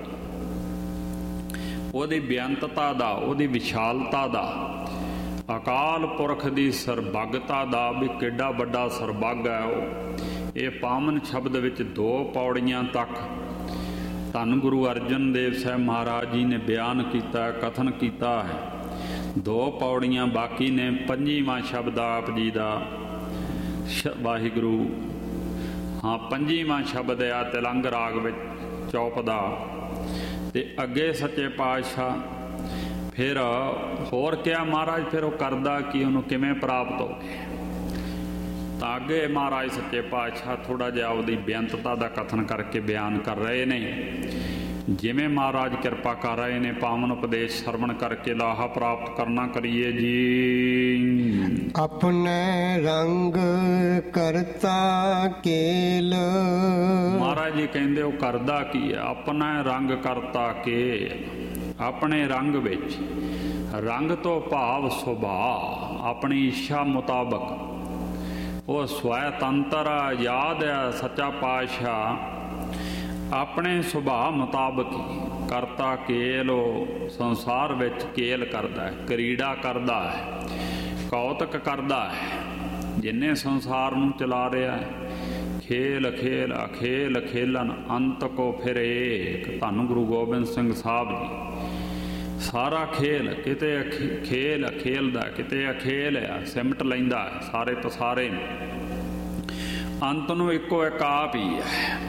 ਉਹਦੀ ਬੇਅੰਤਤਾ ਦਾ, ਉਹਦੀ ਵਿਸ਼ਾਲਤਾ ਦਾ, ਅਕਾਲ ਪੁਰਖ ਦੀ ਸਰਬੱਗਤਾ ਦਾ ਵੀ ਕਿੱਡਾ ਵੱਡਾ ਸਰਬੱਗ ਹੈ ਉਹ। ਇਹ ਪਾਵਨ ਸ਼ਬਦ ਵਿੱਚ ਦੋ ਪੌੜੀਆਂ ਤੱਕ ਧੰਨ ਗੁਰੂ ਅਰਜਨ ਦੇਵ ਸਾਹਿਬ ਮਹਾਰਾਜ ਜੀ ਨੇ ਬਿਆਨ ਕੀਤਾ, ਕਥਨ ਕੀਤਾ ਹੈ। ਦੋ ਪੌੜੀਆਂ ਬਾਕੀ ਨੇ। ਪੰਜੀਵਾਂ ਸ਼ਬਦ ਆਪ ਜੀ ਦਾ ਵਾਹਿਗੁਰੂ, ਹਾਂ ਪੰਜੀਵਾਂ ਸ਼ਬਦ ਆ ਤਿਲੰਗ ਰਾਗ ਵਿੱਚ ਚੌਪ ਦਾ। ਤੇ ਅੱਗੇ ਸੱਚੇ ਪਾਤਸ਼ਾਹ ਫਿਰ ਹੋਰ ਕਿਹਾ ਮਹਾਰਾਜ, ਫਿਰ ਉਹ ਕਰਦਾ ਕਿ ਉਹਨੂੰ ਕਿਵੇਂ ਪ੍ਰਾਪਤ ਹੋਵੇ। ਤਾਂ ਅੱਗੇ ਮਹਾਰਾਜ ਸੱਚੇ ਪਾਤਸ਼ਾਹ ਥੋੜ੍ਹਾ ਜਿਹਾ ਉਹਦੀ ਬੇਅੰਤਤਾ ਦਾ ਕਥਨ ਕਰਕੇ ਬਿਆਨ ਕਰ ਰਹੇ ਨੇ। ਜਿਵੇਂ ਮਹਾਰਾਜ ਕਿਰਪਾ ਕਰ ਰਹੇ ਨੇ, ਪਾਵਨ ਉਪਦੇਸ਼ ਸਰਵਣ ਕਰਕੇ ਲਾਹਾ ਪ੍ਰਾਪਤ ਕਰਨਾ ਕਰੀਏ ਜੀ। ਆਪਣੇ ਰੰਗ ਕਰਤਾ ਕੇਲ, ਮਹਾਰਾਜ ਜੀ ਕਹਿੰਦੇ ਉਹ ਕਰਦਾ ਕੀ ਹੈ? ਆਪਣਾ ਰੰਗ ਕਰਤਾ ਕੇਲ। ਆਪਣੇ ਰੰਗ ਵਿੱਚ, ਰੰਗ ਤੋਂ ਭਾਵ ਸੁਭਾਅ, ਆਪਣੀ ਇੱਛਾ ਮੁਤਾਬਕ ਉਹ ਸਵੈਤੰਤਰ ਯਾਦ ਹੈ ਸੱਚਾ ਪਾਤਸ਼ਾਹ ਆਪਣੇ ਸੁਭਾਅ ਮੁਤਾਬਕ ਹੀ ਕਰਤਾ ਕੇਲ। ਉਹ ਸੰਸਾਰ ਵਿੱਚ ਕੇਲ ਕਰਦਾ ਹੈ, ਕਰੀੜਾ ਕਰਦਾ ਹੈ, ਕੌਤਕ ਕਰਦਾ ਹੈ। ਜਿੰਨੇ ਸੰਸਾਰ ਨੂੰ ਚਲਾ ਰਿਹਾ ਹੈ, ਖੇਲ ਖੇਲ ਅਖੇਲ ਖੇਲਨ ਅੰਤ ਕੋ ਫਿਰ ਏਕ। ਧੰਨ ਗੁਰੂ ਗੋਬਿੰਦ ਸਿੰਘ ਸਾਹਿਬ ਜੀ। ਸਾਰਾ ਖੇਲ, ਕਿਤੇ ਖੇਲ ਖੇਲਦਾ, ਕਿਤੇ ਅਖੇਲ ਆ, ਸਿਮਟ ਲੈਂਦਾ ਹੈ ਸਾਰੇ ਤੋਂ ਸਾਰੇ ਨੂੰ। ਅੰਤ ਨੂੰ ਇੱਕੋ ਇੱਕ ਆਪ ਹੀ ਹੈ।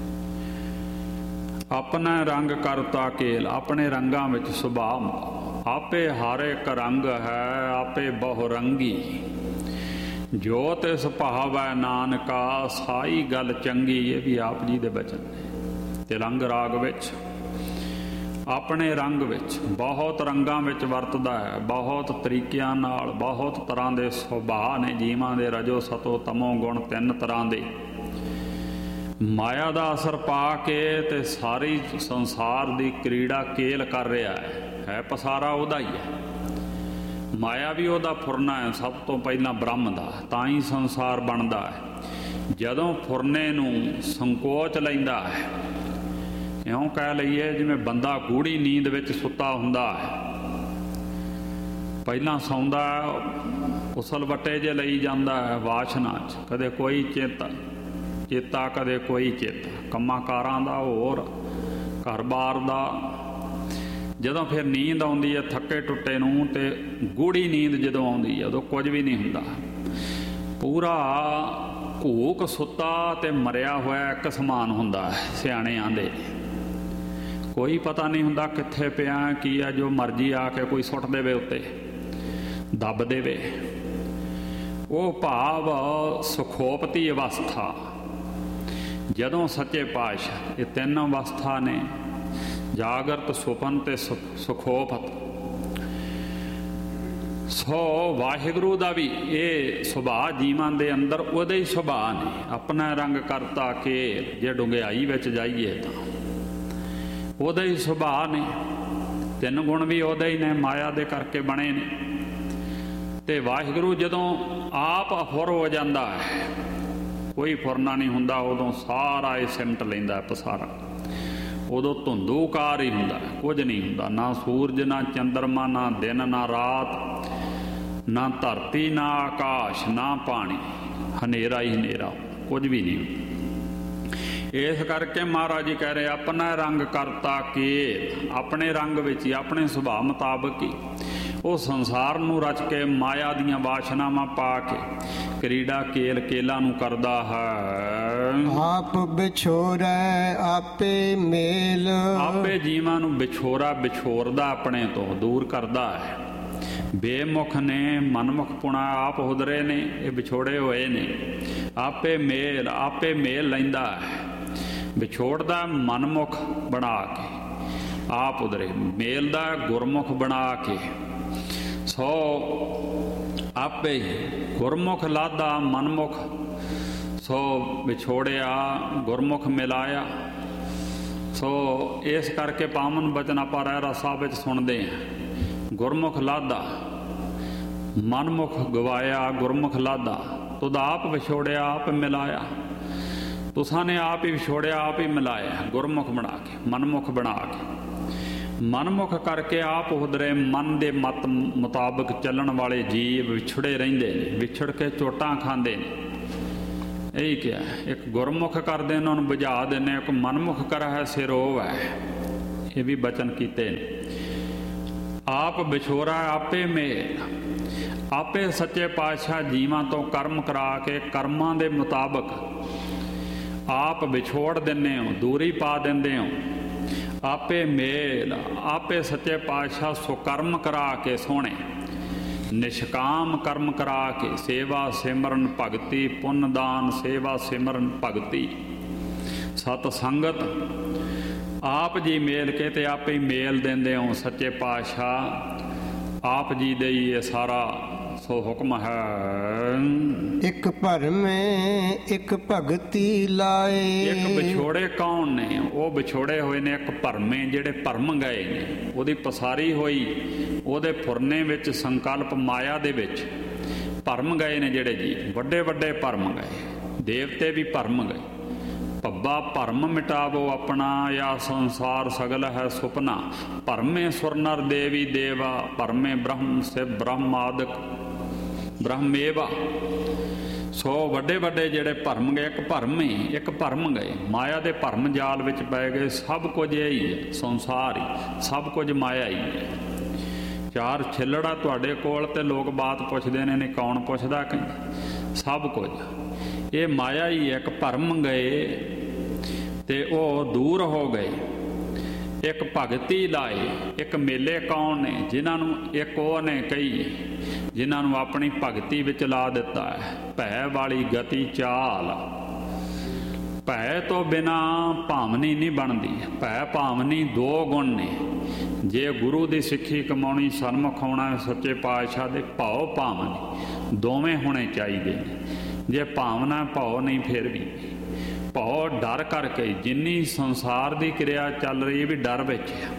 ਆਪਣਾ ਰੰਗ ਕਰਤਾ ਕੇਲ, ਆਪਣੇ ਰੰਗਾਂ ਵਿੱਚ ਸੁਭਾਅ। ਆਪੇ ਹਰ ਇੱਕ ਰੰਗ ਹੈ, ਆਪੇ ਬਹੁ ਰੰਗੀ। ਜੋ ਤਿਸ ਭਾਵੈ ਨਾਨਕਾ, ਸਾਈ ਗੱਲ ਚੰਗੀ। ਇਹ ਵੀ ਆਪ ਜੀ ਦੇ ਬਚਨ ਨੇ। ਤਿਲੰਗ ਰਾਗ ਵਿੱਚ ਆਪਣੇ ਰੰਗ ਵਿੱਚ, ਬਹੁਤ ਰੰਗਾਂ ਵਿੱਚ ਵਰਤਦਾ ਹੈ, ਬਹੁਤ ਤਰੀਕਿਆਂ ਨਾਲ, ਬਹੁਤ ਤਰ੍ਹਾਂ ਦੇ ਸੁਭਾਅ ਨੇ ਜੀਵਾਂ ਦੇ, ਰਜੋ ਸਤੋ ਤਮੋ ਗੁਣ ਤਿੰਨ ਤਰ੍ਹਾਂ ਦੇ। ਮਾਇਆ ਦਾ ਅਸਰ ਪਾ ਕੇ ਤੇ ਸਾਰੀ ਸੰਸਾਰ ਦੀ ਕਰੀੜਾ ਕੇਲ ਕਰ ਰਿਹਾ ਹੈ। ਹੈ ਪਸਾਰਾ ਉਹਦਾ ਹੀ ਹੈ। ਮਾਇਆ ਵੀ ਉਹਦਾ ਫੁਰਨਾ ਹੈ, ਸਭ ਤੋਂ ਪਹਿਲਾਂ ਬ੍ਰਹਮ ਦਾ, ਤਾਂ ਹੀ ਸੰਸਾਰ ਬਣਦਾ ਹੈ। ਜਦੋਂ ਫੁਰਨੇ ਨੂੰ ਸੰਕੋਚ ਲੈਂਦਾ ਹੈ, ਇਉਂ ਕਹਿ ਲਈਏ ਜਿਵੇਂ ਬੰਦਾ ਗੂੜੀ ਨੀਂਦ ਵਿੱਚ ਸੁੱਤਾ ਹੁੰਦਾ ਹੈ, ਪਹਿਲਾਂ ਸੌਂਦਾ ਉਸਲ ਵੱਟੇ ਜੇ ਲਈ ਜਾਂਦਾ ਹੈ ਵਾਸ਼ਨਾ 'ਚ, ਕਦੇ ਕੋਈ ਚੇਤਾ ਚੇਤਾ ਕਦੇ ਕੋਈ ਚੇਤਾ, ਕੰਮਾਂ ਕਾਰਾਂ ਦਾ, ਹੋਰ ਘਰ-ਬਾਰ ਦਾ। ਜਦੋਂ ਫਿਰ ਨੀਂਦ ਆਉਂਦੀ ਹੈ ਥੱਕੇ ਟੁੱਟੇ ਨੂੰ, ਤੇ ਗੂੜੀ ਨੀਂਦ ਜਦੋਂ ਆਉਂਦੀ ਹੈ ਉਦੋਂ ਕੁਝ ਵੀ ਨਹੀਂ ਹੁੰਦਾ। ਪੂਰਾ ਘੂਕ ਸੁੱਤਾ ਤੇ ਮਰਿਆ ਹੋਇਆ ਇੱਕ ਸਮਾਨ ਹੁੰਦਾ ਹੈ, ਸਿਆਣੇ ਆਂਦੇ। ਕੋਈ ਪਤਾ ਨਹੀਂ ਹੁੰਦਾ ਕਿੱਥੇ ਪਿਆ ਕੀ ਆ, ਜੋ ਮਰਜ਼ੀ ਆ ਕੇ ਕੋਈ ਸੁੱਟ ਦੇਵੇ ਉੱਤੇ, ਦੱਬ ਦੇਵੇ। ਉਹ ਭਾਵ ਸੁਖੋਪਤੀ ਅਵਸਥਾ। ਜਦੋਂ ਸੱਚੇ ਪਾਤਸ਼ਾਹ, ਇਹ ਤਿੰਨ ਅਵਸਥਾ ਨੇ, ਜਾਗਰਤ, ਸੁਪਨ ਤੇ ਸੁਖੋਪਤ। ਸੋ ਵਾਹਿਗੁਰੂ ਦਾ ਵੀ ਇਹ ਸੁਭਾਅ ਜੀਵਾਂ ਦੇ ਅੰਦਰ ਉਹਦੇ ਹੀ ਸੁਭਾਅ ਨੇ। ਆਪਣਾ ਰੰਗ ਕਰਤਾ ਕੇ, ਜੇ ਡੁੰਗਿਆਈ ਵਿੱਚ ਜਾਈਏ ਤਾਂ ਉਹਦੇ ਹੀ ਸੁਭਾਅ ਨੇ। ਤਿੰਨ ਗੁਣ ਵੀ ਉਹਦੇ ਹੀ ਨੇ, ਮਾਇਆ ਦੇ ਕਰਕੇ ਬਣੇ ਨੇ। ਤੇ ਵਾਹਿਗੁਰੂ ਜਦੋਂ ਆਪ ਅਫੁਰ ਹੋ ਜਾਂਦਾ ਹੈ, ਕੋਈ ਫੁਰਨਾ ਨਹੀਂ ਹੁੰਦਾ, ਉਦੋਂ ਸਾਰਾ ਇਹ ਸਿਮਟ ਲੈਂਦਾ ਪਸਾਰਾ। ਉਦੋਂ ਧੁੰਦੂਕਾਰ ਹੀ ਹੁੰਦਾ, ਕੁਝ ਨਹੀਂ ਹੁੰਦਾ, ਨਾ ਸੂਰਜ, ਨਾ ਚੰਦਰਮਾ, ਨਾ ਦਿਨ, ਨਾ ਰਾਤ, ਨਾ ਧਰਤੀ, ਨਾ ਆਕਾਸ਼, ਨਾ ਪਾਣੀ, ਹਨੇਰਾ ਹੀ ਹਨੇਰਾ, ਕੁਝ ਵੀ ਨਹੀਂ ਹੁੰਦਾ। ਇਸ ਕਰਕੇ ਮਹਾਰਾਜ ਜੀ ਕਹਿ ਰਹੇ ਆਪਣਾ ਰੰਗ ਕਰਤਾ ਕੇ, ਆਪਣੇ ਰੰਗ ਵਿੱਚ ਹੀ, ਆਪਣੇ ਸੁਭਾਅ ਮੁਤਾਬਕ ਹੀ ਉਹ ਸੰਸਾਰ ਨੂੰ ਰਚ ਕੇ ਮਾਇਆ ਦੀਆਂ ਵਾਸ਼ਨਾਵਾਂ ਪਾ ਕੇ ਕਰੀੜਾ ਕੇਲ ਕੇਲਾ ਨੂੰ ਕਰਦਾ ਹੈ। ਆਪ ਵਿਛੋਰੈ ਆਪੇ ਮੇਲ, ਆਪੇ ਜੀਵਾਂ ਨੂੰ ਵਿਛੋਰਾ ਵਿਛੋਰਦਾ, ਆਪਣੇ ਤੋਂ ਦੂਰ ਕਰਦਾ ਹੈ। ਬੇਮੁਖ ਨੇ, ਮਨਮੁਖ ਪੁਣਾ ਆਪ ਹੁਦਰੇ ਨੇ, ਇਹ ਵਿਛੋੜੇ ਹੋਏ ਨੇ। ਆਪੇ ਮੇਲ, ਆਪੇ ਮੇਲ ਲੈਂਦਾ ਹੈ, ਵਿਛੋੜਦਾ ਮਨਮੁਖ ਬਣਾ ਕੇ, ਆਪ ਉਧਰੇ ਮੇਲਦਾ ਗੁਰਮੁਖ ਬਣਾ ਕੇ। ਸੋ ਆਪੇ ਗੁਰਮੁਖ ਲਾਦਾ ਮਨਮੁਖ, ਸੋ ਵਿਛੋੜਿਆ ਗੁਰਮੁਖ ਮਿਲਾਇਆ। ਸੋ ਇਸ ਕਰਕੇ ਪਾਵਨ ਬਚਨ ਆਪਾਂ ਰਹਿਰਾਸ ਸਾਹਿਬ ਵਿੱਚ ਸੁਣਦੇ ਹਾਂ। ਗੁਰਮੁਖ ਲਾਦਾ ਮਨਮੁਖ ਗਵਾਇਆ, ਗੁਰਮੁਖ ਲਾਦਾ ਤੁਧ ਆਪ ਵਿਛੋੜਿਆ ਆਪ ਮਿਲਾਇਆ। ਤੁਸਾਂ ਨੇ ਆਪ ਹੀ ਵਿਛੋੜਿਆ ਆਪ ਹੀ ਮਿਲਾਇਆ, ਗੁਰਮੁਖ ਬਣਾ ਕੇ, ਮਨਮੁਖ ਬਣਾ ਕੇ। ਮਨਮੁਖ ਕਰਕੇ ਆਪ ਹੁਦਰੇ, ਮਨ ਦੇ ਮਤ ਮੁਤਾਬਕ ਚੱਲਣ ਵਾਲੇ ਜੀਵ ਵਿਛੜੇ ਰਹਿੰਦੇ ਨੇ, ਵਿਛੜ ਕੇ ਚੋਟਾਂ ਖਾਂਦੇ ਨੇ। ਇਹੀ ਕਿਹਾ, ਇੱਕ ਗੁਰਮੁਖ ਕਰਦੇ ਉਹਨਾਂ ਨੂੰ ਬੁਝਾ ਦਿੰਦੇ, ਇੱਕ ਮਨਮੁਖ ਕਰ ਹੈ ਸਿਰੋਵ ਹੈ। ਇਹ ਵੀ ਬਚਨ ਕੀਤੇ ਨੇ। ਆਪ ਵਿਛੋਰਾ ਆਪੇ ਮੇਲ, ਆਪੇ ਸੱਚੇ ਪਾਤਸ਼ਾਹ ਜੀਵਾਂ ਤੋਂ ਕਰਮ ਕਰਾ ਕੇ ਕਰਮਾਂ ਦੇ ਮੁਤਾਬਕ ਆਪ ਵਿਛੋੜ ਦਿੰਦੇ ਹੋ, ਦੂਰੀ ਪਾ ਦਿੰਦੇ ਹੋ। ਆਪੇ ਮੇਲ, ਆਪੇ ਸੱਚੇ ਪਾਤਸ਼ਾਹ ਸੁਕਰਮ ਕਰਾ ਕੇ ਸੋਹਣੇ ਨਿਸ਼ਕਾਮ ਕਰਮ ਕਰਾ ਕੇ, ਸੇਵਾ ਸਿਮਰਨ ਭਗਤੀ, ਪੁੰਨ ਦਾਨ ਸੇਵਾ ਸਿਮਰਨ ਭਗਤੀ, ਸਤ ਸੰਗਤ ਆਪ ਜੀ ਮੇਲ ਕੇ ਤੇ ਆਪੇ ਹੀ ਮੇਲ ਦਿੰਦੇ ਹੋ। ਸੱਚੇ ਪਾਤਸ਼ਾਹ ਆਪ ਜੀ ਦੇ ਹੀ ਇਹ ਸਾਰਾ ਸੋ ਹੁਕਮ ਹੈ। ਇੱਕ ਭਰਮੇ ਇੱਕ ਭਗਤੀ ਲਾਏ। ਇੱਕ ਵਿਛੋੜੇ ਕੌਣ ਨੇ? ਉਹ ਵਿਛੋੜੇ ਹੋਏ ਨੇ ਇੱਕ ਭਰਮੇ, ਜਿਹੜੇ ਭਰਮ ਗਏ ਨੇ। ਉਹਦੀ ਪਸਾਰੀ ਹੋਈ, ਉਹਦੇ ਫੁਰਨੇ ਵਿੱਚ ਸੰਕਲਪ ਮਾਇਆ ਦੇ ਵਿੱਚ ਭਰਮ ਗਏ ਨੇ ਜਿਹੜੇ ਜੀ, ਵੱਡੇ ਵੱਡੇ ਭਰਮ ਗਏ। ਦੇਵਤੇ ਵੀ ਭਰਮ ਗਏ। ਭੱਬਾ ਭਰਮ ਮਿਟਾਵੋ ਆਪਣਾ, ਯਾ ਸੰਸਾਰ ਸਗਲ ਹੈ ਸੁਪਨਾ। ਭਰਮੇ ਸੁਰ ਨਰ ਦੇਵੀ ਦੇਵਾ, ਭਰਮੇ ਬ੍ਰਹਮ ਸੇ ਬ੍ਰਹਮ ਆਦਿਕ ਬ੍ਰਹਮੇਵਾ। ਸੋ ਵੱਡੇ ਵੱਡੇ ਜਿਹੜੇ ਭਰਮ ਗਏ, ਇੱਕ ਭਰਮ ਹੀ ਇੱਕ ਭਰਮ ਗਏ, ਮਾਇਆ ਦੇ ਭਰਮ ਜਾਲ ਵਿੱਚ ਪੈ ਗਏ। ਸਭ ਕੁਝ ਇਹ ਹੀ ਹੈ, ਸੰਸਾਰ ਹੀ ਸਭ ਕੁਝ ਮਾਇਆ ਹੀ ਹੈ। ਚਾਰ ਛਿੱਲੜਾ ਤੁਹਾਡੇ ਕੋਲ ਤੇ ਲੋਕ ਬਾਤ ਪੁੱਛਦੇ ਨੇ, ਨਹੀਂ ਕੌਣ ਪੁੱਛਦਾ, ਕਹਿੰਦੇ ਸਭ ਕੁਝ ਇਹ ਮਾਇਆ ਹੀ ਹੈ। ਇੱਕ ਭਰਮ ਗਏ ਤੇ ਉਹ ਦੂਰ ਹੋ ਗਏ। ਇੱਕ ਭਗਤੀ ਲਾਏ। ਇੱਕ ਮੇਲੇ ਕੌਣ ਨੇ? ਜਿਨ੍ਹਾਂ ਨੂੰ ਇੱਕ ਉਹ ਨੇ ਕਹੀ, ਜਿਨ੍ਹਾਂ ਨੂੰ ਆਪਣੀ ਭਗਤੀ ਵਿੱਚ ਲਾ ਦਿੱਤਾ ਹੈ। ਭੈ ਵਾਲੀ ਗਤੀ ਚਾਲ, ਭੈ ਤੋਂ ਬਿਨਾ ਭਾਵਨੀ ਨਹੀਂ ਬਣਦੀ। ਭੈ ਭਾਵਨੀ ਦੋ ਗੁਣ ਨੇ। ਜੇ ਗੁਰੂ ਦੀ ਸਿੱਖੀ ਕਮਾਉਣੀ, ਸਨਮੁਖ ਹੋਣਾ ਸੱਚੇ ਪਾਤਸ਼ਾਹ ਦੇ, ਭਉ ਭਾਵਨੀ ਦੋਵੇਂ ਹੋਣੇ ਚਾਹੀਦੇ ਨੇ। ਜੇ ਭਾਵਨਾ ਭਉ ਨਹੀਂ, ਫਿਰ ਵੀ ਭਉ ਡਰ ਕਰਕੇ, ਜਿੰਨੀ ਸੰਸਾਰ ਦੀ ਕਿਰਿਆ ਚੱਲ ਰਹੀ ਵੀ ਡਰ ਵਿੱਚ ਆ।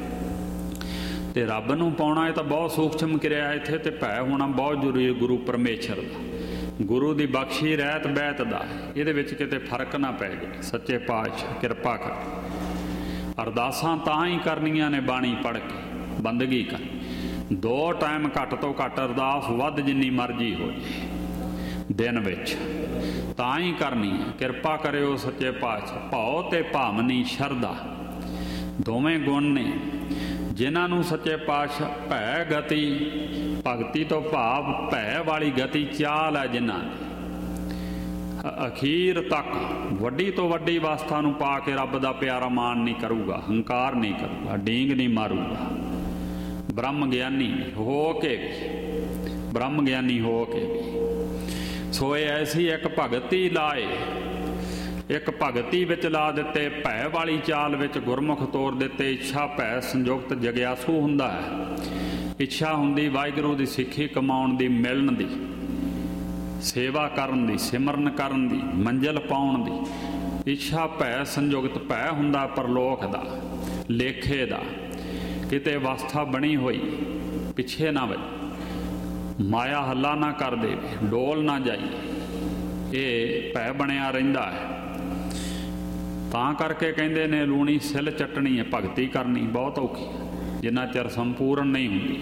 ਤੇ ਰੱਬ ਨੂੰ ਪਾਉਣਾ ਇਹ ਤਾਂ ਬਹੁਤ ਸੂਖਸ਼ਮ ਕਿਰਿਆ ਇੱਥੇ, ਤੇ ਭੈ ਹੋਣਾ ਬਹੁਤ ਜ਼ਰੂਰੀ ਹੈ ਗੁਰੂ ਪਰਮੇਸ਼ਰ ਦਾ, ਗੁਰੂ ਦੀ ਬਖਸ਼ੀ ਰਹਿਤ ਬਹਿਤ ਦਾ। ਇਹਦੇ ਵਿੱਚ ਕਿਤੇ ਫਰਕ ਨਾ ਪੈ ਜਾਏ। ਸੱਚੇ ਪਾਤਸ਼ਾਹ ਕਿਰਪਾ ਕਰ। ਅਰਦਾਸਾਂ ਤਾਂ ਹੀ ਕਰਨੀਆਂ ਨੇ ਬਾਣੀ ਪੜ੍ਹ ਕੇ, ਬੰਦਗੀ ਕਰ। ਦੋ ਟਾਈਮ ਘੱਟ ਤੋਂ ਘੱਟ ਅਰਦਾਸ, ਵੱਧ ਜਿੰਨੀ ਮਰਜ਼ੀ ਹੋ ਜਾਏ ਦਿਨ ਵਿੱਚ, ਤਾਂ ਹੀ ਕਰਨੀ ਹੈ। ਕਿਰਪਾ ਕਰਿਓ ਸੱਚੇ ਪਾਤਸ਼ਾਹ। ਭਉ ਤੇ ਭਾਵਨੀ ਸ਼ਰਧਾ ਦੋਵੇਂ ਗੁਣ ਨੇ, ਜਿਨ੍ਹਾਂ ਨੂੰ ਸੱਚੇ ਪਾਤਸ਼ਾਹ ਭੈ ਗਤੀ, ਭਗਤੀ ਤੋਂ ਭਾਵ ਭੈ ਵਾਲੀ ਗਤੀ ਚਾਲ ਹੈ ਜਿਨ੍ਹਾਂ ਦੀ, ਅਖੀਰ ਤੱਕ ਵੱਡੀ ਤੋਂ ਵੱਡੀ ਅਵਸਥਾ ਨੂੰ ਪਾ ਕੇ ਰੱਬ ਦਾ ਪਿਆਰਾ ਮਾਣ ਨਹੀਂ ਕਰੂਗਾ, ਹੰਕਾਰ ਨਹੀਂ ਕਰੂਗਾ, ਡੀਂਗ ਨਹੀਂ ਮਾਰੂਗਾ। ਬ੍ਰਹਮ ਗਿਆਨੀ ਹੋ ਕੇ ਵੀ, ਬ੍ਰਹਮ ਗਿਆਨੀ ਹੋ ਕੇ ਵੀ। ਸੋ ਇਹ ਐਸੀ ਇੱਕ ਭਗਤੀ ਲਾਏ, ਇੱਕ ਭਗਤੀ ਵਿੱਚ ਲਾ ਦਿੱਤੇ, ਭੈ ਵਾਲੀ ਚਾਲ ਵਿੱਚ ਗੁਰਮੁਖ ਤੋਰ ਦਿੱਤੇ। ਇੱਛਾ ਭੈ ਸੰਯੁਕਤ ਜਗਿਆਸੂ ਹੁੰਦਾ ਹੈ। ਇੱਛਾ ਹੁੰਦੀ ਵਾਹਿਗੁਰੂ ਦੀ ਸਿੱਖੀ ਕਮਾਉਣ ਦੀ, ਮਿਲਣ ਦੀ, ਸੇਵਾ ਕਰਨ ਦੀ, ਸਿਮਰਨ ਕਰਨ ਦੀ, ਮੰਜ਼ਿਲ ਪਾਉਣ ਦੀ। ਇੱਛਾ ਭੈ ਸੰਯੁਕਤ, ਭੈ ਹੁੰਦਾ ਪਰਲੋਕ ਦਾ, ਲੇਖੇ ਦਾ। ਕਿਤੇ ਅਵਸਥਾ ਬਣੀ ਹੋਈ ਪਿੱਛੇ ਨਾ ਵਜੇ, ਮਾਇਆ ਹੱਲਾ ਨਾ ਕਰ ਦੇਵੇ, ਡੋਲ ਨਾ ਜਾਈ, ਇਹ ਭੈ ਬਣਿਆ ਰਹਿੰਦਾ ਹੈ। ਤਾਂ ਕਰਕੇ ਕਹਿੰਦੇ ਨੇ ਲੂਣੀ ਸਿੱਲ ਚੱਟਣੀ ਹੈ, ਭਗਤੀ ਕਰਨੀ ਬਹੁਤ ਔਖੀ ਹੈ। ਜਿੰਨਾ ਚਿਰ ਸੰਪੂਰਨ ਨਹੀਂ ਹੁੰਦੀ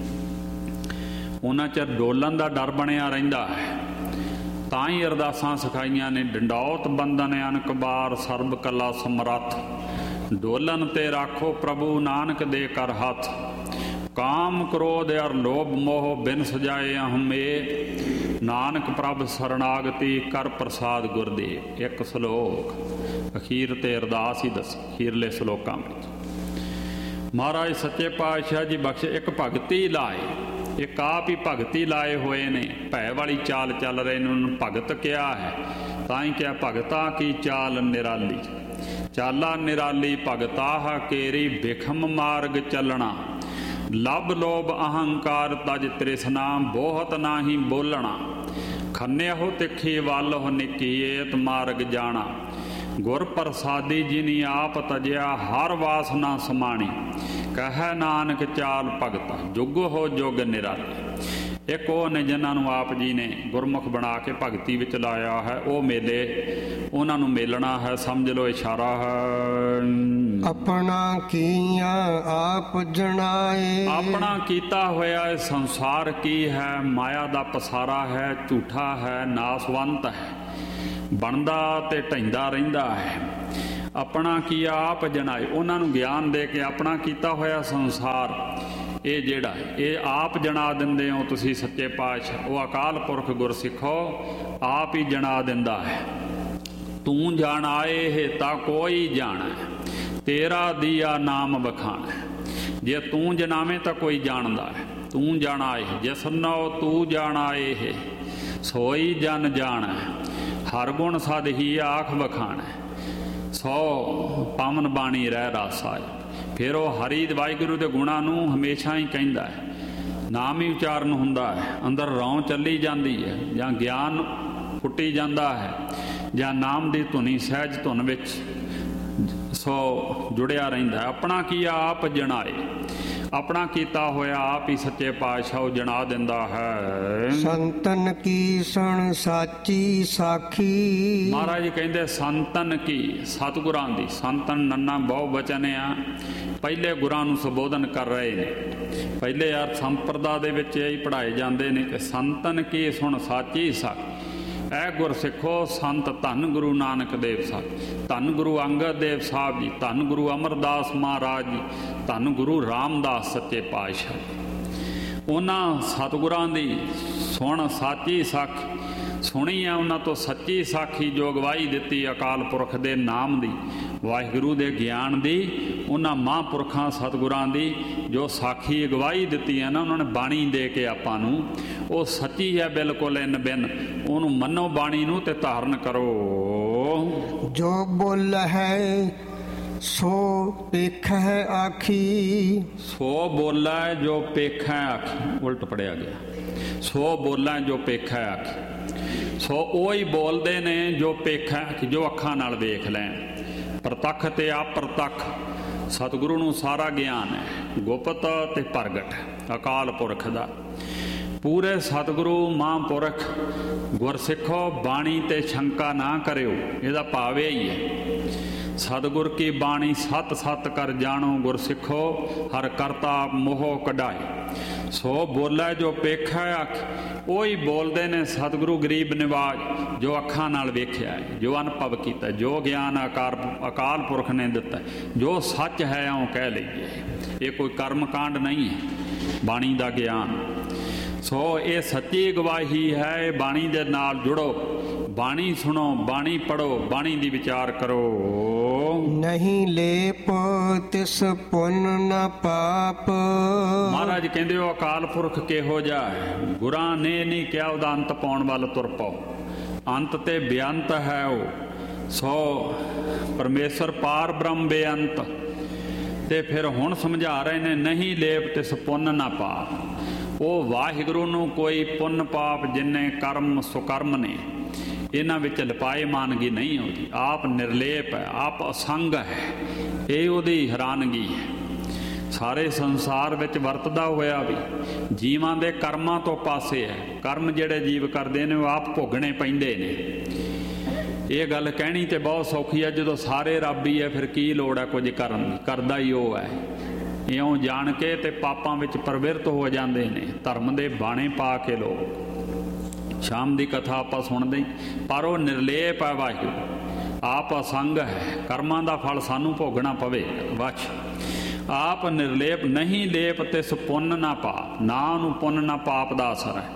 ਉਹਨਾਂ ਚਿਰ ਡੋਲਣ ਦਾ ਡਰ ਬਣਿਆ ਰਹਿੰਦਾ ਹੈ। ਤਾਂ ਹੀ ਅਰਦਾਸਾਂ ਸਿਖਾਈਆਂ ਨੇ, ਡੰਡੌਤ ਬੰਦਨ ਅਨਕ ਬਾਰ, ਸਰਬ ਕਲਾ ਸਮਰੱਥ, ਡੋਲਨ ਤੇ ਰਾਖੋ ਪ੍ਰਭੂ ਨਾਨਕ ਦੇ ਕਰ ਹੱਥ। ਕਾਮ ਕ੍ਰੋਧ ਅਰ ਲੋਭ ਮੋਹ ਬਿਨ ਸਜਾਏ ਹਮੇ, ਨਾਨਕ ਪ੍ਰਭ ਸਰਣਾਗਤੀ ਕਰ ਪ੍ਰਸਾਦ ਗੁਰਦੇਵ। ਇੱਕ ਸਲੋਕ ਅਖੀਰ ਤੇ ਅਰਦਾਸ ਹੀ ਦੱਸੀ ਅਖੀਰਲੇ ਸਲੋਕਾਂ ਵਿੱਚ। ਮਹਾਰਾਜ ਸੱਚੇ ਪਾਤਸ਼ਾਹ ਜੀ ਬਖਸ਼ ਇੱਕ ਭਗਤੀ ਲਾਏ, ਇੱਕ ਆਪ ਹੀ ਭਗਤੀ ਲਾਏ ਹੋਏ ਨੇ। ਭੈ ਵਾਲੀ ਚਾਲ ਚੱਲ ਰਹੇ ਨੇ, ਉਹਨੂੰ ਭਗਤ ਕਿਹਾ ਹੈ। ਤਾਂ ਹੀ ਕਿਹਾ ਭਗਤਾਂ ਕੀ ਚਾਲ ਨਿਰਾਲੀ, ਚਾਲਾ ਨਿਰਾਲੀ ਭਗਤਾਹ ਕੇਰੀ, ਬਿਖਮ ਮਾਰਗ ਚੱਲਣਾ। ਲੱਭ ਲੋਭ ਅਹੰਕਾਰ ਤਜ ਤ੍ਰਿਸ਼ਨਾ, ਬਹੁਤ ਨਾਹੀ ਬੋਲਣਾ। ਖੰਨਿਆਹੋ ਤਿੱਖੀ ਵੱਲ ਹੋ ਨਿੱਕੀਏਤ ਮਾਰਗ ਜਾਣਾ। ਗੁਰ ਪ੍ਰਸਾਦੀ ਜਿਨੀ ਆਪ ਤਜਿਆ, ਹਰ ਵਾਸਨਾ ਸਮਾਣੀ। ਕਹਿ ਨਾਨਕ ਚਾਲ ਭਗਤਾ, ਜੁਗ ਹੋ ਜੁਗ ਨਿਰਾਲੀ। ਇੱਕ ਉਹ ਨੇ ਜਿਨ੍ਹਾਂ ਨੂੰ ਆਪ ਜੀ ਨੇ ਗੁਰਮੁਖ ਬਣਾ ਕੇ ਭਗਤੀ ਵਿੱਚ ਲਾਇਆ ਹੈ, ਉਹ ਮੇਲੇ, ਉਹਨਾਂ ਨੂੰ ਮੇਲਣਾ ਹੈ। ਸਮਝ ਲਓ ਇਸ਼ਾਰਾ ਹੈ। ਆਪਣਾ ਕੀਆ ਆਪ ਜਣਾਏ, ਆਪਣਾ ਕੀਤਾ ਹੋਇਆ ਇਹ ਸੰਸਾਰ ਕੀ ਹੈ? ਮਾਇਆ ਦਾ ਪਸਾਰਾ ਹੈ, ਝੂਠਾ ਹੈ, ਨਾਸਵੰਤ ਹੈ, ਬਣਦਾ ਤੇ ਢਹਿੰਦਾ ਰਹਿੰਦਾ ਹੈ। ਆਪਣਾ ਕੀ ਆਪ ਜਣਾਏ, ਉਹਨਾਂ ਨੂੰ ਗਿਆਨ ਦੇ ਕੇ ਆਪਣਾ ਕੀਤਾ ਹੋਇਆ ਸੰਸਾਰ ਇਹ ਜਿਹੜਾ ਇਹ ਆਪ ਜਣਾ ਦਿੰਦੇ ਹੋ ਤੁਸੀਂ ਸੱਚੇ ਪਾਤਸ਼ਾਹ। ਉਹ ਅਕਾਲ ਪੁਰਖ ਗੁਰਸਿੱਖੋ ਆਪ ਹੀ ਜਣਾ ਦਿੰਦਾ ਹੈ। ਤੂੰ ਜਾਣ ਆਏ ਹੈ ਤਾਂ ਕੋਈ ਜਾਣਾ, ਤੇਰਾ ਦੀਆ ਨਾਮ ਬਖਾਣਾ। ਜੇ ਤੂੰ ਜਨਾਵੇਂ ਤਾਂ ਕੋਈ ਜਾਣਦਾ ਹੈ। ਤੂੰ ਜਾਣ ਆਏ ਜਿਸ ਨੋ ਤੂੰ ਜਾਣ ਆਏ ਹੈ, ਸੋਈ ਜਨ ਜਾਣਾ। ਹਰ ਗੁਣ ਸਦ ਹੀ ਆਖ ਬਖਾਣਾ, ਸੋ ਪਾਵਨ ਬਾਣੀ ਰਹਿ ਰਾਸਾ। ਫਿਰ ਉਹ ਹਰੀ ਵਾਹਿਗੁਰੂ ਦੇ ਗੁਣਾਂ ਨੂੰ ਹਮੇਸ਼ਾ ਹੀ ਕਹਿੰਦਾ ਹੈ। ਨਾਮ ਹੀ ਉਚਾਰਨ ਹੁੰਦਾ ਹੈ, ਅੰਦਰ ਰੌਂ ਚੱਲੀ ਜਾਂਦੀ ਹੈ, ਜਾਂ ਗਿਆਨ ਫੁੱਟੀ ਜਾਂਦਾ ਹੈ, ਜਾਂ ਨਾਮ ਦੀ ਧੁਨੀ ਸਹਿਜ ਧੁਨ ਵਿੱਚ ਸੋ ਜੁੜਿਆ ਰਹਿੰਦਾ ਹੈ। ਆਪਣਾ ਕੀ ਆਪ ਜਣਾਏ, ਆਪਣਾ ਕੀਤਾ ਹੋਇਆ ਆਪ ਹੀ ਸੱਚੇ ਪਾਤਸ਼ਾਹ ਉਹ ਜਣਾ ਦਿੰਦਾ ਹੈ। ਸੰਤਨ ਕੀ ਸੁਣ ਸਾਚੀ ਸਾਖੀ, ਮਹਾਰਾਜ ਕਹਿੰਦੇ ਸੰਤਨ ਕੀ, ਸਤਿਗੁਰਾਂ ਦੀ। ਸੰਤਨ ਨੰਨਾ ਬਹੁ ਬਚਨ ਆ, ਪਹਿਲੇ ਗੁਰਾਂ ਨੂੰ ਸੰਬੋਧਨ ਕਰ ਰਹੇ ਨੇ। ਪਹਿਲੇ ਅਰਥ ਸੰਪਰਦਾ ਦੇ ਵਿੱਚ ਇਹ ਹੀ ਪੜ੍ਹਾਏ ਜਾਂਦੇ ਨੇ ਕਿ ਸੰਤਨ ਕੀ ਸੁਣ ਸਾਚੀ ਸਾਖੀ। ਐ ਗੁਰਸਿੱਖੋ ਸੰਤ ਧੰਨ ਗੁਰੂ ਨਾਨਕ ਦੇਵ ਸਾਹਿਬ, ਧੰਨ ਗੁਰੂ ਅੰਗਦ ਦੇਵ ਸਾਹਿਬ ਜੀ, ਧੰਨ ਗੁਰੂ ਅਮਰਦਾਸ ਮਹਾਰਾਜ ਜੀ, ਧੰਨ ਗੁਰੂ ਰਾਮਦਾਸ ਸੱਚੇ ਪਾਤਸ਼ਾਹ। ਉਹਨਾਂ ਸਤਿਗੁਰਾਂ ਦੀ ਸੁਣ ਸਾਚੀ ਸਾਖੀ ਸੁਣੀ ਆ, ਉਹਨਾਂ ਤੋਂ ਸੱਚੀ ਸਾਖੀ ਜੋ ਗਵਾਹੀ ਦਿੱਤੀ ਅਕਾਲ ਪੁਰਖ ਦੇ ਨਾਮ ਦੀ, ਵਾਹਿਗੁਰੂ ਦੇ ਗਿਆਨ ਦੀ, ਉਹਨਾਂ ਮਹਾਂਪੁਰਖਾਂ ਸਤਿਗੁਰਾਂ ਦੀ ਜੋ ਸਾਖੀ ਗਵਾਹੀ ਦਿੱਤੀ ਹੈ ਨਾ, ਉਹਨਾਂ ਨੇ ਬਾਣੀ ਦੇ ਕੇ ਆਪਾਂ ਨੂੰ, ਉਹ ਸੱਚੀ ਹੈ ਬਿਲਕੁਲ ਇਨ ਬਿਨ। ਉਹਨੂੰ ਮੰਨੋ ਬਾਣੀ ਨੂੰ ਤੇ ਧਾਰਨ ਕਰੋ। ਜੋ ਬੋਲ ਹੈ ਸੋ ਪੇਖ ਹੈ ਆਖੀ, ਸੋ ਬੋਲਾ ਜੋ ਪੇਖ ਹੈ ਆਖੀ, ਉਲਟ ਪੜਿਆ ਗਿਆ। ਸੋ ਬੋਲਾ ਜੋ ਪੇਖ ਹੈ ਆਖੀ, ਸੋ ਉਹ ਹੀ ਬੋਲਦੇ ਨੇ ਜੋ ਪੇਖ ਹੈ ਆਖੀ, ਜੋ ਅੱਖਾਂ ਨਾਲ ਵੇਖ ਲੈਣ। ਪ੍ਰਤੱਖ ਤੇ ਅਪ੍ਰਤੱਖ ਸਤਿਗੁਰੂ ਨੂੰ ਸਾਰਾ ਗਿਆਨ ਹੈ, ਗੁਪਤ ਤੇ ਪ੍ਰਗਟ ਅਕਾਲ ਪੁਰਖ ਦਾ। ਪੂਰੇ ਸਤਿਗੁਰੂ ਮਹਾਂਪੁਰਖ ਗੁਰਸਿੱਖੋ ਬਾਣੀ ਤੇ ਸ਼ੰਕਾ ਨਾ ਕਰਿਓ, ਇਹਦਾ ਭਾਵ ਇਹ ਹੀ ਹੈ। ਸਤਿਗੁਰ ਕੀ ਬਾਣੀ ਸਤ ਸਤ ਕਰ ਜਾਣੋ, ਗੁਰਸਿੱਖੋ ਹਰ ਕਰਤਾ ਮੋਹ ਕਢਾਏ। ਸੋ ਬੋਲੇ ਜੋ ਪੇਖਾ ਅੱਖ, ਉਹੀ ਬੋਲਦੇ ਨੇ ਸਤਿਗੁਰੂ ਗਰੀਬ ਨਿਵਾਜ, ਜੋ ਅੱਖਾਂ ਨਾਲ ਵੇਖਿਆ ਹੈ, ਜੋ ਅਨੁਭਵ ਕੀਤਾ, ਜੋ ਗਿਆਨ ਆਕਾਰ ਅਕਾਲ ਪੁਰਖ ਨੇ ਦਿੱਤਾ, ਜੋ ਸੱਚ ਹੈ ਉਹ ਕਹਿ ਲਈਏ। ਇਹ ਕੋਈ ਕਰਮ ਕਾਂਡ ਨਹੀਂ ਹੈ ਬਾਣੀ ਦਾ ਗਿਆਨ। ਸੋ ਇਹ ਸੱਚੀ ਗਵਾਹੀ ਹੈ। ਇਹ ਬਾਣੀ ਦੇ ਨਾਲ ਜੁੜੋ, ਬਾਣੀ ਸੁਣੋ, ਬਾਣੀ ਪੜੋ, ਬਾਣੀ ਦੀ ਵਿਚਾਰ ਕਰੋ। ਨਹੀਂ ਲੇਪ ਤਿਸ ਪੁੰਨ ਨ ਪਾਪ। ਮਹਾਰਾਜ ਕਹਿੰਦੇ ਹੋ ਅਕਾਲ ਪੁਰਖ ਕਿਹੋ ਜਿਹਾ ਹੈ, ਗੁਰਾਂ ਨੇ ਨਹੀਂ ਕਿਹਾ ਉਹਦਾ ਅੰਤ ਪਾਉਣ ਵੱਲ ਤੁਰ ਪਾਓ। ਅੰਤ ਤੇ ਬੇਅੰਤ ਹੈ ਉਹ। ਸੋ ਪਰਮੇਸ਼ਰ ਪਾਰ ਬ੍ਰਹਮ ਬੇਅੰਤ। ਤੇ ਫਿਰ ਹੁਣ ਸਮਝਾ ਰਹੇ ਨੇ ਨਹੀਂ ਲੇਪ ਤਿਸ ਪੁੰਨ ਨਾ ਪਾਪ। ਉਹ ਵਾਹਿਗੁਰੂ ਨੂੰ ਕੋਈ ਪੁੰਨ ਪਾਪ ਜਿੰਨੇ ਕਰਮ ਸੁਕਰਮ ਨੇ ਇਹਨਾਂ ਵਿੱਚ ਲਿਪਾਏ ਮਾਨਗੀ ਨਹੀਂ ਆਉਂਦੀ। ਆਪ ਨਿਰਲੇਪ ਹੈ, ਆਪ ਅਸੰਗ ਹੈ। ਇਹ ਉਹਦੀ ਹੈਰਾਨਗੀ ਹੈ। ਸਾਰੇ ਸੰਸਾਰ ਵਿੱਚ ਵਰਤਦਾ ਹੋਇਆ ਵੀ ਜੀਵਾਂ ਦੇ ਕਰਮਾਂ ਤੋਂ ਪਾਸੇ ਹੈ। ਕਰਮ ਜਿਹੜੇ ਜੀਵ ਕਰਦੇ ਨੇ ਉਹ ਆਪ ਭੋਗਣੇ ਪੈਂਦੇ ਨੇ। ਇਹ ਗੱਲ ਕਹਿਣੀ ਤੇ ਬਹੁਤ ਸੌਖੀ ਹੈ, ਜਦੋਂ ਸਾਰੇ ਰੱਬ ਹੀ ਹੈ ਫਿਰ ਕੀ ਲੋੜ ਹੈ ਕੁਝ ਕਰਨ ਦੀ। ਕਰਦਾ ਹੀ ਉਹ ਹੈ। ਇਉਂ ਜਾਣ ਕੇ ਤੇ ਪਾਪਾਂ ਵਿੱਚ ਪ੍ਰਵਿਰਤ ਹੋ ਜਾਂਦੇ ਨੇ। ਧਰਮ ਦੇ ਬਾਣੇ ਪਾ ਕੇ ਲੋਕ ਸ਼ਾਮ ਦੀ ਕਥਾ ਆਪਾਂ ਸੁਣਦੇ, ਪਰ ਉਹ ਨਿਰਲੇਪ ਹੈ ਵਾਹਿਗੁਰੂ। ਆਪ ਅਸੰਗ ਹੈ, ਕਰਮਾਂ ਦਾ ਫਲ ਸਾਨੂੰ ਭੋਗਣਾ ਪਵੇ। ਬਚ ਆਪ ਨਿਰਲੇਪ। ਨਹੀਂ ਲੇਪ ਤਿਸ ਪੁੰਨ ਨਾ ਪਾਪ। ਨਾ ਉਹਨੂੰ ਪੁੰਨ ਨਾ ਪਾਪ ਦਾ ਅਸਰ ਹੈ।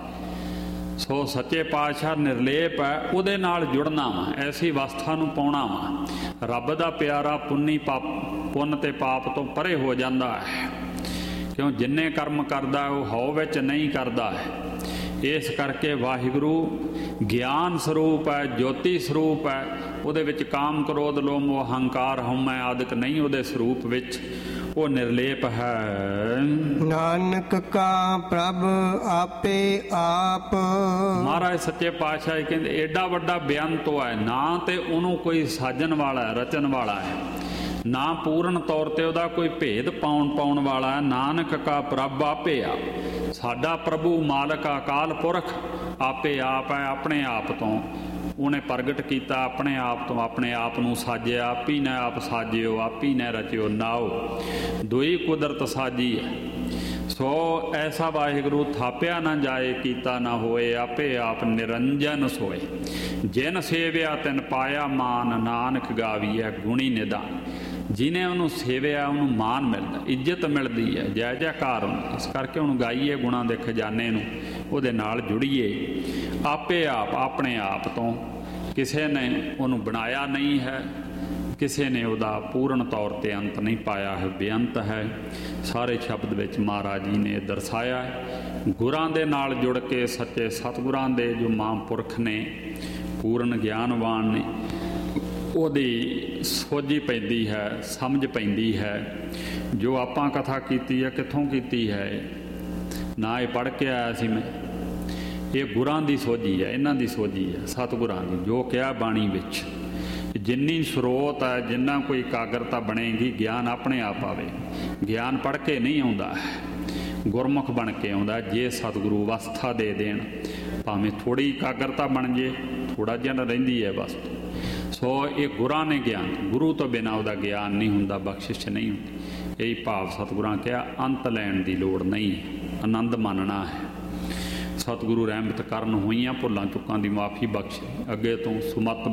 ਸੋ ਸੱਚੇ ਪਾਤਸ਼ਾਹ ਨਿਰਲੇਪ ਹੈ, ਉਹਦੇ ਨਾਲ ਜੁੜਨਾ ਵਾ, ਐਸੀ ਅਵਸਥਾ ਨੂੰ ਪਾਉਣਾ ਵਾ। ਰੱਬ ਦਾ ਪਿਆਰਾ ਪੁੰਨੀ ਪਾਪ ਪੁੰਨ ਤੇ ਪਾਪ ਤੋਂ ਪਰੇ ਹੋ ਜਾਂਦਾ ਹੈ। ਕਿਉਂ ਜਿੰਨੇ ਕਰਮ ਕਰਦਾ ਉਹ ਹਉ ਵਿੱਚ ਨਹੀਂ ਕਰਦਾ ਹੈ। ਇਸ ਕਰਕੇ ਵਾਹਿਗੁਰੂ ਗਿਆਨ ਸਰੂਪ ਹੈ, ਜੋਤੀ ਸਰੂਪ ਹੈ। ਉਹਦੇ ਵਿੱਚ ਕਾਮ ਕ੍ਰੋਧ ਲੋਭ ਮੋਹ ਹੰਕਾਰ ਹਉਮੈ ਆਦਿਕ ਨਹੀਂ ਉਹਦੇ ਸਰੂਪ ਵਿੱਚ। ਉਹ ਨਿਰਲੇਪ ਹੈ। ਨਾਨਕ ਕਾ ਪ੍ਰਭ ਆਪੇ ਆਪ। ਮਹਾਰਾਜ ਸੱਚੇ ਪਾਤਸ਼ਾਹ ਕਹਿੰਦੇ ਏਡਾ ਵੱਡਾ ਬੇਅੰਤ ਹੈ। ਨਾ ਤੇ ਉਹਨੂੰ ਕੋਈ ਸਾਜਣ ਵਾਲਾ ਰਚਣ ਵਾਲਾ ਹੈ, ਨਾ ਪੂਰਨ ਤੌਰ ਤੇ ਉਹਦਾ ਕੋਈ ਭੇਦ ਪਾਉਣ ਪਾਉਣ ਵਾਲਾ। ਨਾਨਕ ਕਾ ਪ੍ਰਭ ਆਪੇ ਆਪ। ਸਾਡਾ ਪ੍ਰਭੂ ਮਾਲਕ ਅਕਾਲ ਪੁਰਖ ਆਪੇ ਆਪ ਹੈ। ਆਪਣੇ ਆਪ ਤੋਂ ਉਹਨੇ ਪ੍ਰਗਟ ਕੀਤਾ, ਆਪਣੇ ਆਪ ਤੋਂ ਆਪਣੇ ਆਪ ਨੂੰ ਸਾਜਿਆ। ਆਪ ਹੀ ਨੇ ਆਪ ਸਾਜਿਓ, ਆਪ ਹੀ ਨੇ ਰਚਿਓ ਨਾਓ। ਦੋਈ ਕੁਦਰਤ ਸਾਜੀ ਹੈ। ਸੋ ਐਸਾ ਵਾਹਿਗੁਰੂ ਥਾਪਿਆ ਨਾ ਜਾਏ, ਕੀਤਾ ਨਾ ਹੋਏ। ਆਪੇ ਆਪ ਨਿਰੰਜਨ ਸੋਏ। ਜਿਨ ਸੇਵਿਆ ਤਿਨ ਪਾਇਆ ਮਾਨ। ਨਾਨਕ ਗਾਵੀਐ ਗੁਣੀ ਨਿਦਾਨ। ਜਿਹਨੇ ਉਹਨੂੰ ਸੇਵਿਆ ਉਹਨੂੰ ਮਾਨ ਮਿਲਦਾ, ਇੱਜ਼ਤ ਮਿਲਦੀ ਹੈ, ਜੈ ਜੈਕਾਰ ਹੁੰਦੀ। ਇਸ ਕਰਕੇ ਉਹਨੂੰ ਗਾਈਏ ਗੁਣਾਂ ਦੇ ਖਜ਼ਾਨੇ ਨੂੰ, ਉਹਦੇ ਨਾਲ ਜੁੜੀਏ। ਆਪੇ ਆਪ ਆਪਣੇ ਆਪ ਤੋਂ। ਕਿਸੇ ਨੇ ਉਹਨੂੰ ਬਣਾਇਆ ਨਹੀਂ ਹੈ, ਕਿਸੇ ਨੇ ਉਹਦਾ ਪੂਰਨ ਤੌਰ ਤੇ ਅੰਤ ਨਹੀਂ ਪਾਇਆ ਹੈ, ਬੇਅੰਤ ਹੈ। ਸਾਰੇ ਸ਼ਬਦ ਵਿੱਚ ਮਹਾਰਾਜ ਜੀ ਨੇ ਦਰਸਾਇਆ ਹੈ। ਗੁਰਾਂ ਦੇ ਨਾਲ ਜੁੜ ਕੇ ਸੱਚੇ ਸਤਿਗੁਰਾਂ ਦੇ ਜੋ ਮਹਾਂਪੁਰਖ ਨੇ, ਪੂਰਨ ਗਿਆਨਵਾਨ ਨੇ, ਉਹਦੀ ਸੋਝੀ ਪੈਂਦੀ ਹੈ, ਸਮਝ ਪੈਂਦੀ ਹੈ। ਜੋ ਆਪਾਂ ਕਥਾ ਕੀਤੀ ਹੈ ਕਿੱਥੋਂ ਕੀਤੀ ਹੈ? ਨਾ ਇਹ ਪੜ੍ਹ ਕੇ ਆਇਆ ਸੀ ਮੈਂ। ਇਹ ਗੁਰਾਂ ਦੀ ਸੋਝੀ ਹੈ, ਇਹਨਾਂ ਦੀ ਸੋਝੀ ਹੈ, ਸਤਿਗੁਰਾਂ ਦੀ। ਜੋ ਕਿਹਾ ਬਾਣੀ ਵਿੱਚ, ਜਿੰਨੀ ਸਰੋਤ ਹੈ, ਜਿੰਨਾ ਕੋਈ ਇਕਾਗਰਤਾ ਬਣੇਗੀ, ਗਿਆਨ ਆਪਣੇ ਆਪ ਆਵੇ। ਗਿਆਨ ਪੜ੍ਹ ਕੇ ਨਹੀਂ ਆਉਂਦਾ, ਗੁਰਮੁਖ ਬਣ ਕੇ ਆਉਂਦਾ। ਜੇ ਸਤਿਗੁਰੂ ਅਵਸਥਾ ਦੇ ਦੇਣ, ਭਾਵੇਂ ਥੋੜ੍ਹੀ ਇਕਾਗਰਤਾ ਬਣ ਜੇ, ਥੋੜ੍ਹਾ ਜਿਹਾ ਰਹਿੰਦੀ ਹੈ ਬਸ। ਸੋ ਇਹ ਗੁਰਾਂ ਨੇ ਗਿਆਨ, ਗੁਰੂ ਤੋਂ ਬਿਨਾਂ ਉਹਦਾ ਗਿਆਨ ਨਹੀਂ ਹੁੰਦਾ, ਬਖਸ਼ਿਸ਼ ਨਹੀਂ ਹੁੰਦੀ। ਇਹੀ ਭਾਵ ਸਤਿਗੁਰਾਂ ਕਿਹਾ ਅੰਤ ਲੈਣ ਦੀ ਲੋੜ ਨਹੀਂ, ਆਨੰਦ ਮੰਨਣਾ ਹੈ। ਸਤਿਗੁਰੂ ਰਹਿਮਤ ਕਰਨ ਹੋਈਆਂ ਭੁੱਲਾਂ ਚੁੱਕਾਂ ਦੀ ਮਾਫੀ ਬਖਸ਼ੇ। ਅੱਗੇ ਤੋਂ ਸੁਮਤ